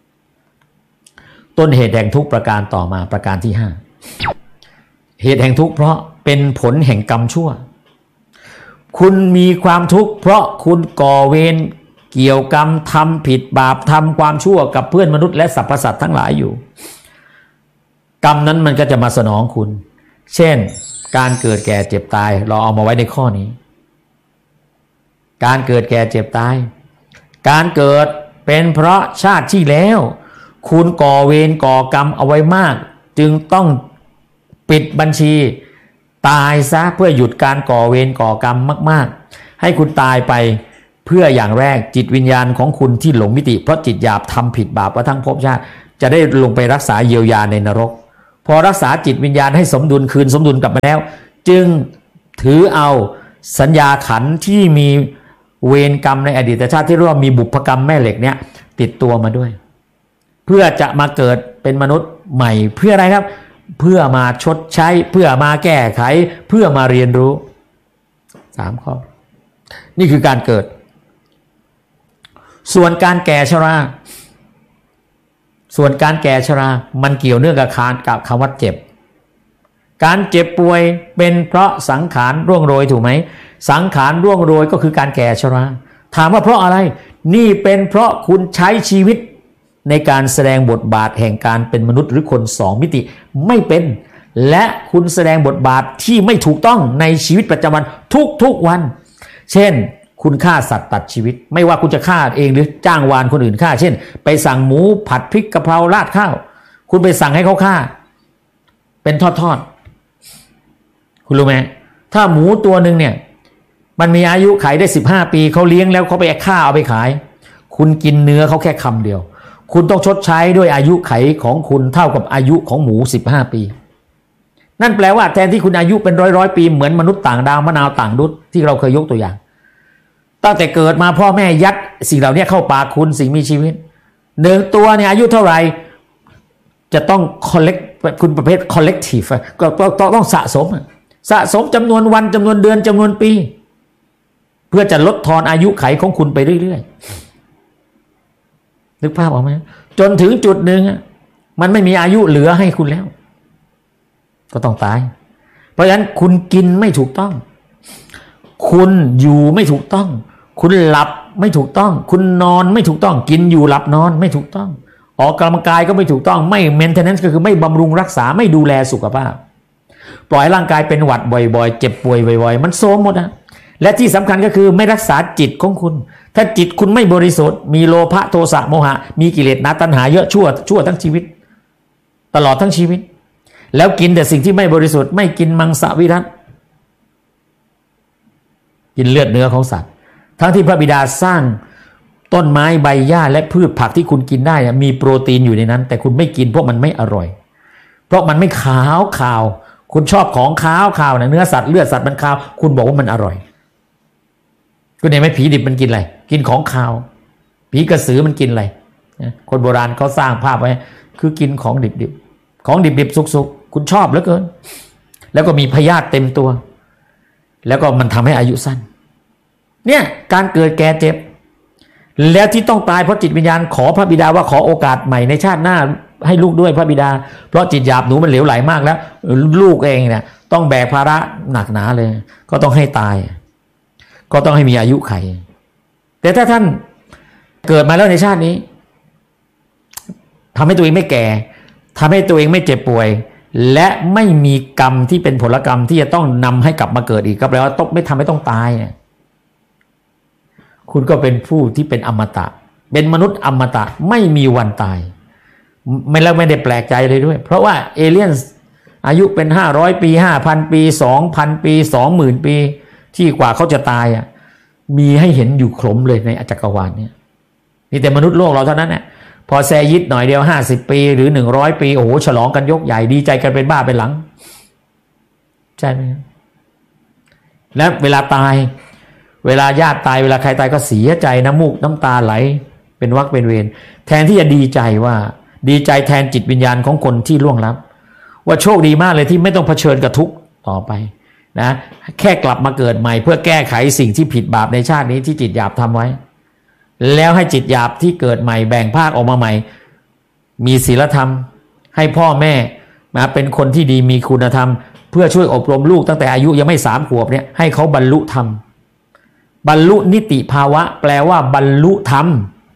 ต้นเหตุแห่งทุกข์ประการต่อมาประการที่ห้าเหตุแห่งทุกข์เพราะเป็นผลแห่งกรรมชั่วคุณมีความทุกข์เพราะคุณก่อเวรเกี่ยวกรรมทำผิดบาปทำความชั่วกับเพื่อนมนุษย์และสรรพสัตว์ทั้งหลายอยู่กรรมนั้นมันก็จะมาสนองคุณเช่นการเกิดแก่เจ็บตายเราเอามาไว้ในข้อนี้การเกิดแก่เจ็บตายการเกิดเป็นเพราะชาติที่แล้วคุณก่อเวรก่อกรรมเอาไว้มากจึงต้องปิดบัญชีตายซะเพื่อหยุดการก่อเวรก่อกรรมมากๆให้คุณตายไปเพื่ออย่างแรกจิตวิญญาณของคุณที่หลงมิติเพราะจิตหยาบทำผิดบาปมาทั้งภพชาติจะได้ลงไปรักษาเยียวยาในนรกพอรักษาจิตวิญญาณให้สมดุลคืนสมดุลกลับมาแล้วจึงถือเอาสัญญาขันธ์ที่มีเวรกรรมในอดีตชาติที่เรียกว่ามีบุพกรรมแม่เหล็กเนี่ยติดตัวมาด้วยเพื่อจะมาเกิดเป็นมนุษย์ใหม่เพื่ออะไรครับเพื่อมาชดใช้เพื่อมาแก้ไขเพื่อมาเรียนรู้สามข้อนี่คือการเกิดส่วนการแก่ชราส่วนการแก่ชรามันเกี่ยวเนื่องกับคานกับคำว่าเจ็บการเจ็บป่วยเป็นเพราะสังขารร่วงโรยถูกไหมสังขารร่วงโรยก็คือการแก่ชราถามว่าเพราะอะไรนี่เป็นเพราะคุณใช้ชีวิตในการแสดงบทบาทแห่งการเป็นมนุษย์หรือคนสองมิติไม่เป็นและคุณแสดงบทบาทที่ไม่ถูกต้องในชีวิตประจำวันทุกๆวันเช่นคุณฆ่าสัตว์ตัดชีวิตไม่ว่าคุณจะฆ่าเองหรือจ้างวานคนอื่นฆ่าเช่นไปสั่งหมูผัดพริกกะเพราราดข้าวคุณไปสั่งให้เขาฆ่าเป็นทอดๆคุณรู้ไหมถ้าหมูตัวหนึ่งเนี่ยมันมีอายุขัยได้สิบห้าปีเขาเลี้ยงแล้วเขาไปฆ่าเอาไปขายคุณกินเนื้อเขาแค่คำเดียวคุณต้องชดใช้ด้วยอายุไขของคุณเท่ากับอายุของหมูสิบห้าปีนั่นแปลว่าแทนที่คุณอายุเป็นร้อยร้อยปีเหมือนมนุษย์ต่างดาวมะนาวต่างดุษที่เราเคยยกตัวอย่างตั้งแต่เกิดมาพ่อแม่ยัดสิ่งเหล่านี้เข้าปากคุณสิ่งมีชีวิตหนึ่งตัวเนี่ยอายุเท่าไหร่จะต้อง collect คุณประเภท collective ก็ต้องต้องสะสมสะสมจำนวนวันจำนวนเดือนจำนวนปีเพื่อจะลดทอนอายุไขของคุณไปเรื่อยๆนึกภาพออกไหมจนถึงจุดหนึ่งมันไม่มีอายุเหลือให้คุณแล้วก็ต้องตายเพราะฉะนั้นคุณกินไม่ถูกต้องคุณอยู่ไม่ถูกต้องคุณหลับไม่ถูกต้องคุณนอนไม่ถูกต้องกินอยู่หลับนอนไม่ถูกต้องออกกำลังกายก็ไม่ถูกต้องไม่ maintenance ก็คือไม่บำรุงรักษาไม่ดูแลสุขภาพปล่อยร่างกายเป็นหวัดบ่อยๆเจ็บป่วยบ่อยๆมันโทรมหมดนะและที่สำคัญก็คือไม่รักษาจิตของคุณถ้าจิตคุณไม่บริสุทธิ์มีโลภะโทสะโมหะมีกิเลสตัณหาเยอะชั่วชั่วทั้งชีวิตตลอดทั้งชีวิตแล้วกินแต่สิ่งที่ไม่บริสุทธิ์ไม่กินมังสวิรัติกินเลือดเนื้อของสัตว์ทั้งที่พระบิดาสร้างต้นไม้ใบหญ้าและพืชผักที่คุณกินได้มีโปรตีนอยู่ในนั้นแต่คุณไม่กินเพราะมันไม่อร่อยเพราะมันไม่ขาวขาวคุณชอบของขาวขาวนะเนื้อสัตว์เลือดสัตว์มันขาวคุณบอกว่ามันอร่อยคุณเห็นไหมผีดิบมันกินอะไรกินของขาวผีกระสือมันกินอะไรคนโบราณเขาสร้างภาพไว้คือกินของดิบๆของดิบๆสุกๆคุณชอบเหลือเกินแล้วก็มีพยาธิเต็มตัวแล้วก็มันทำให้อายุสั้นเนี่ยการเกิดแก่เจ็บแล้วที่ต้องตายเพราะจิตวิญญาณขอพระบิดาว่าขอโอกาสใหม่ในชาติหน้าให้ลูกด้วยพระบิดาเพราะจิตหยาบหนูมันเหลวไหลมากแล้วลูกเองเนี่ยต้องแบกภาระหนักหนาเลยก็ต้องให้ตายก็ต้องให้มีอายุไขแต่ถ้าท่านเกิดมาแล้วในชาตินี้ทำให้ตัวเองไม่แก่ทำให้ตัวเองไม่เจ็บป่วยและไม่มีกรรมที่เป็นผลกรรมที่จะต้องนำให้กลับมาเกิดอีกก็แปลว่าต้องไม่ทำให้ต้องตายเนี่ยคุณก็เป็นผู้ที่เป็นอมตะเป็นมนุษย์อมตะไม่มีวันตายไม่แล้วไม่ได้แปลกใจเลยด้วยเพราะว่าเอเลี่ยนอายุเป็นห้าร้อยปี ห้าพัน ปี สองพัน ปี สองหมื่น ปีที่กว่าเขาจะตายอ่ะมีให้เห็นอยู่ครบเลยในจักรวาลเนี่ยมีแต่มนุษย์โลกเราเท่านั้นแหละพอแซยิดหน่อยเดียวห้าสิบปีหรือหนึ่งร้อยปีโอ้โหฉลองกันยกใหญ่ดีใจกันเป็นบ้าเป็นหลังใช่ไหมและเวลาตายเวลาญาติตายเวลาใครตายก็เสียใจน้ำมูกน้ำตาไหลเป็นวรรคเป็นเวรแทนที่จะดีใจว่าดีใจแทนจิตวิญญาณของคนที่ล่วงลับว่าโชคดีมากเลยที่ไม่ต้องเผชิญกับทุกข์ต่อไปนะแค่กลับมาเกิดใหม่เพื่อแก้ไขสิ่งที่ผิดบาปในชาตินี้ที่จิตหยาบทำไว้แล้วให้จิตหยาบที่เกิดใหม่แบ่งภาคออกมาใหม่มีศีลธรรมให้พ่อแม่มาเป็นคนที่ดีมีคุณธรรมเพื่อช่วยอบรมลูกตั้งแต่อายุยังไม่สามขวบเนี่ยให้เขาบรรลุธรรมบรรลุนิติภาวะแปลว่าบรรลุธรรม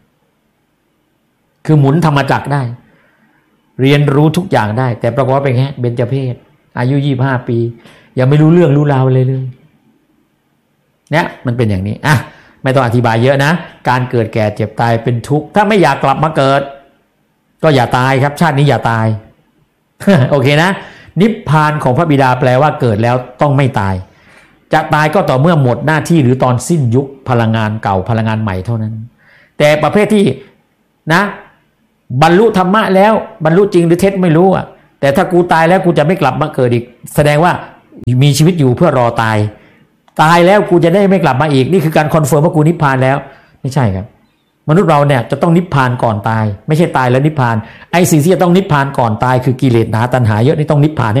คือหมุนธรรมจักรได้เรียนรู้ทุกอย่างได้แต่ปรากฏว่าเป็นไงเบญจเพศอายุยี่สิบห้าปียังไม่รู้เรื่องรู้ราวเลยเลยเนี่ยมันเป็นอย่างนี้อ่ะไม่ต้องอธิบายเยอะนะการเกิดแก่เจ็บตายเป็นทุกข์ถ้าไม่อยากกลับมาเกิดก็อย่าตายครับชาตินี้อย่าตาย โอเคนะนิพพานของพระบิดาแปลว่าเกิดแล้วต้องไม่ตายจะตายก็ต่อเมื่อหมดหน้าที่หรือตอนสิ้นยุคพลังงานเก่าพลังงานใหม่เท่านั้นแต่ประเภทที่นะบรรลุธรรมะแล้วบรรลุจริงหรือเท็จไม่รู้อ่ะแต่ถ้ากูตายแล้วกูจะไม่กลับมาเกิดอีกแสดงว่ามีชีวิตอยู่เพื่อรอตายตายแล้วกูจะได้ไม่กลับมาอีกนี่คือการคอนเฟิร์มว่ากูนิพพานแล้วไม่ใช่ครับมนุษย์เราเนี่ยจะต้องนิพพานก่อนตายไม่ใช่ตายแล้วนิพพานไอ้สิ่งที่จะต้องนิพพานก่อนตายคือกิเลสหนาตัณหาเยอะนี่ต้องนิพพาน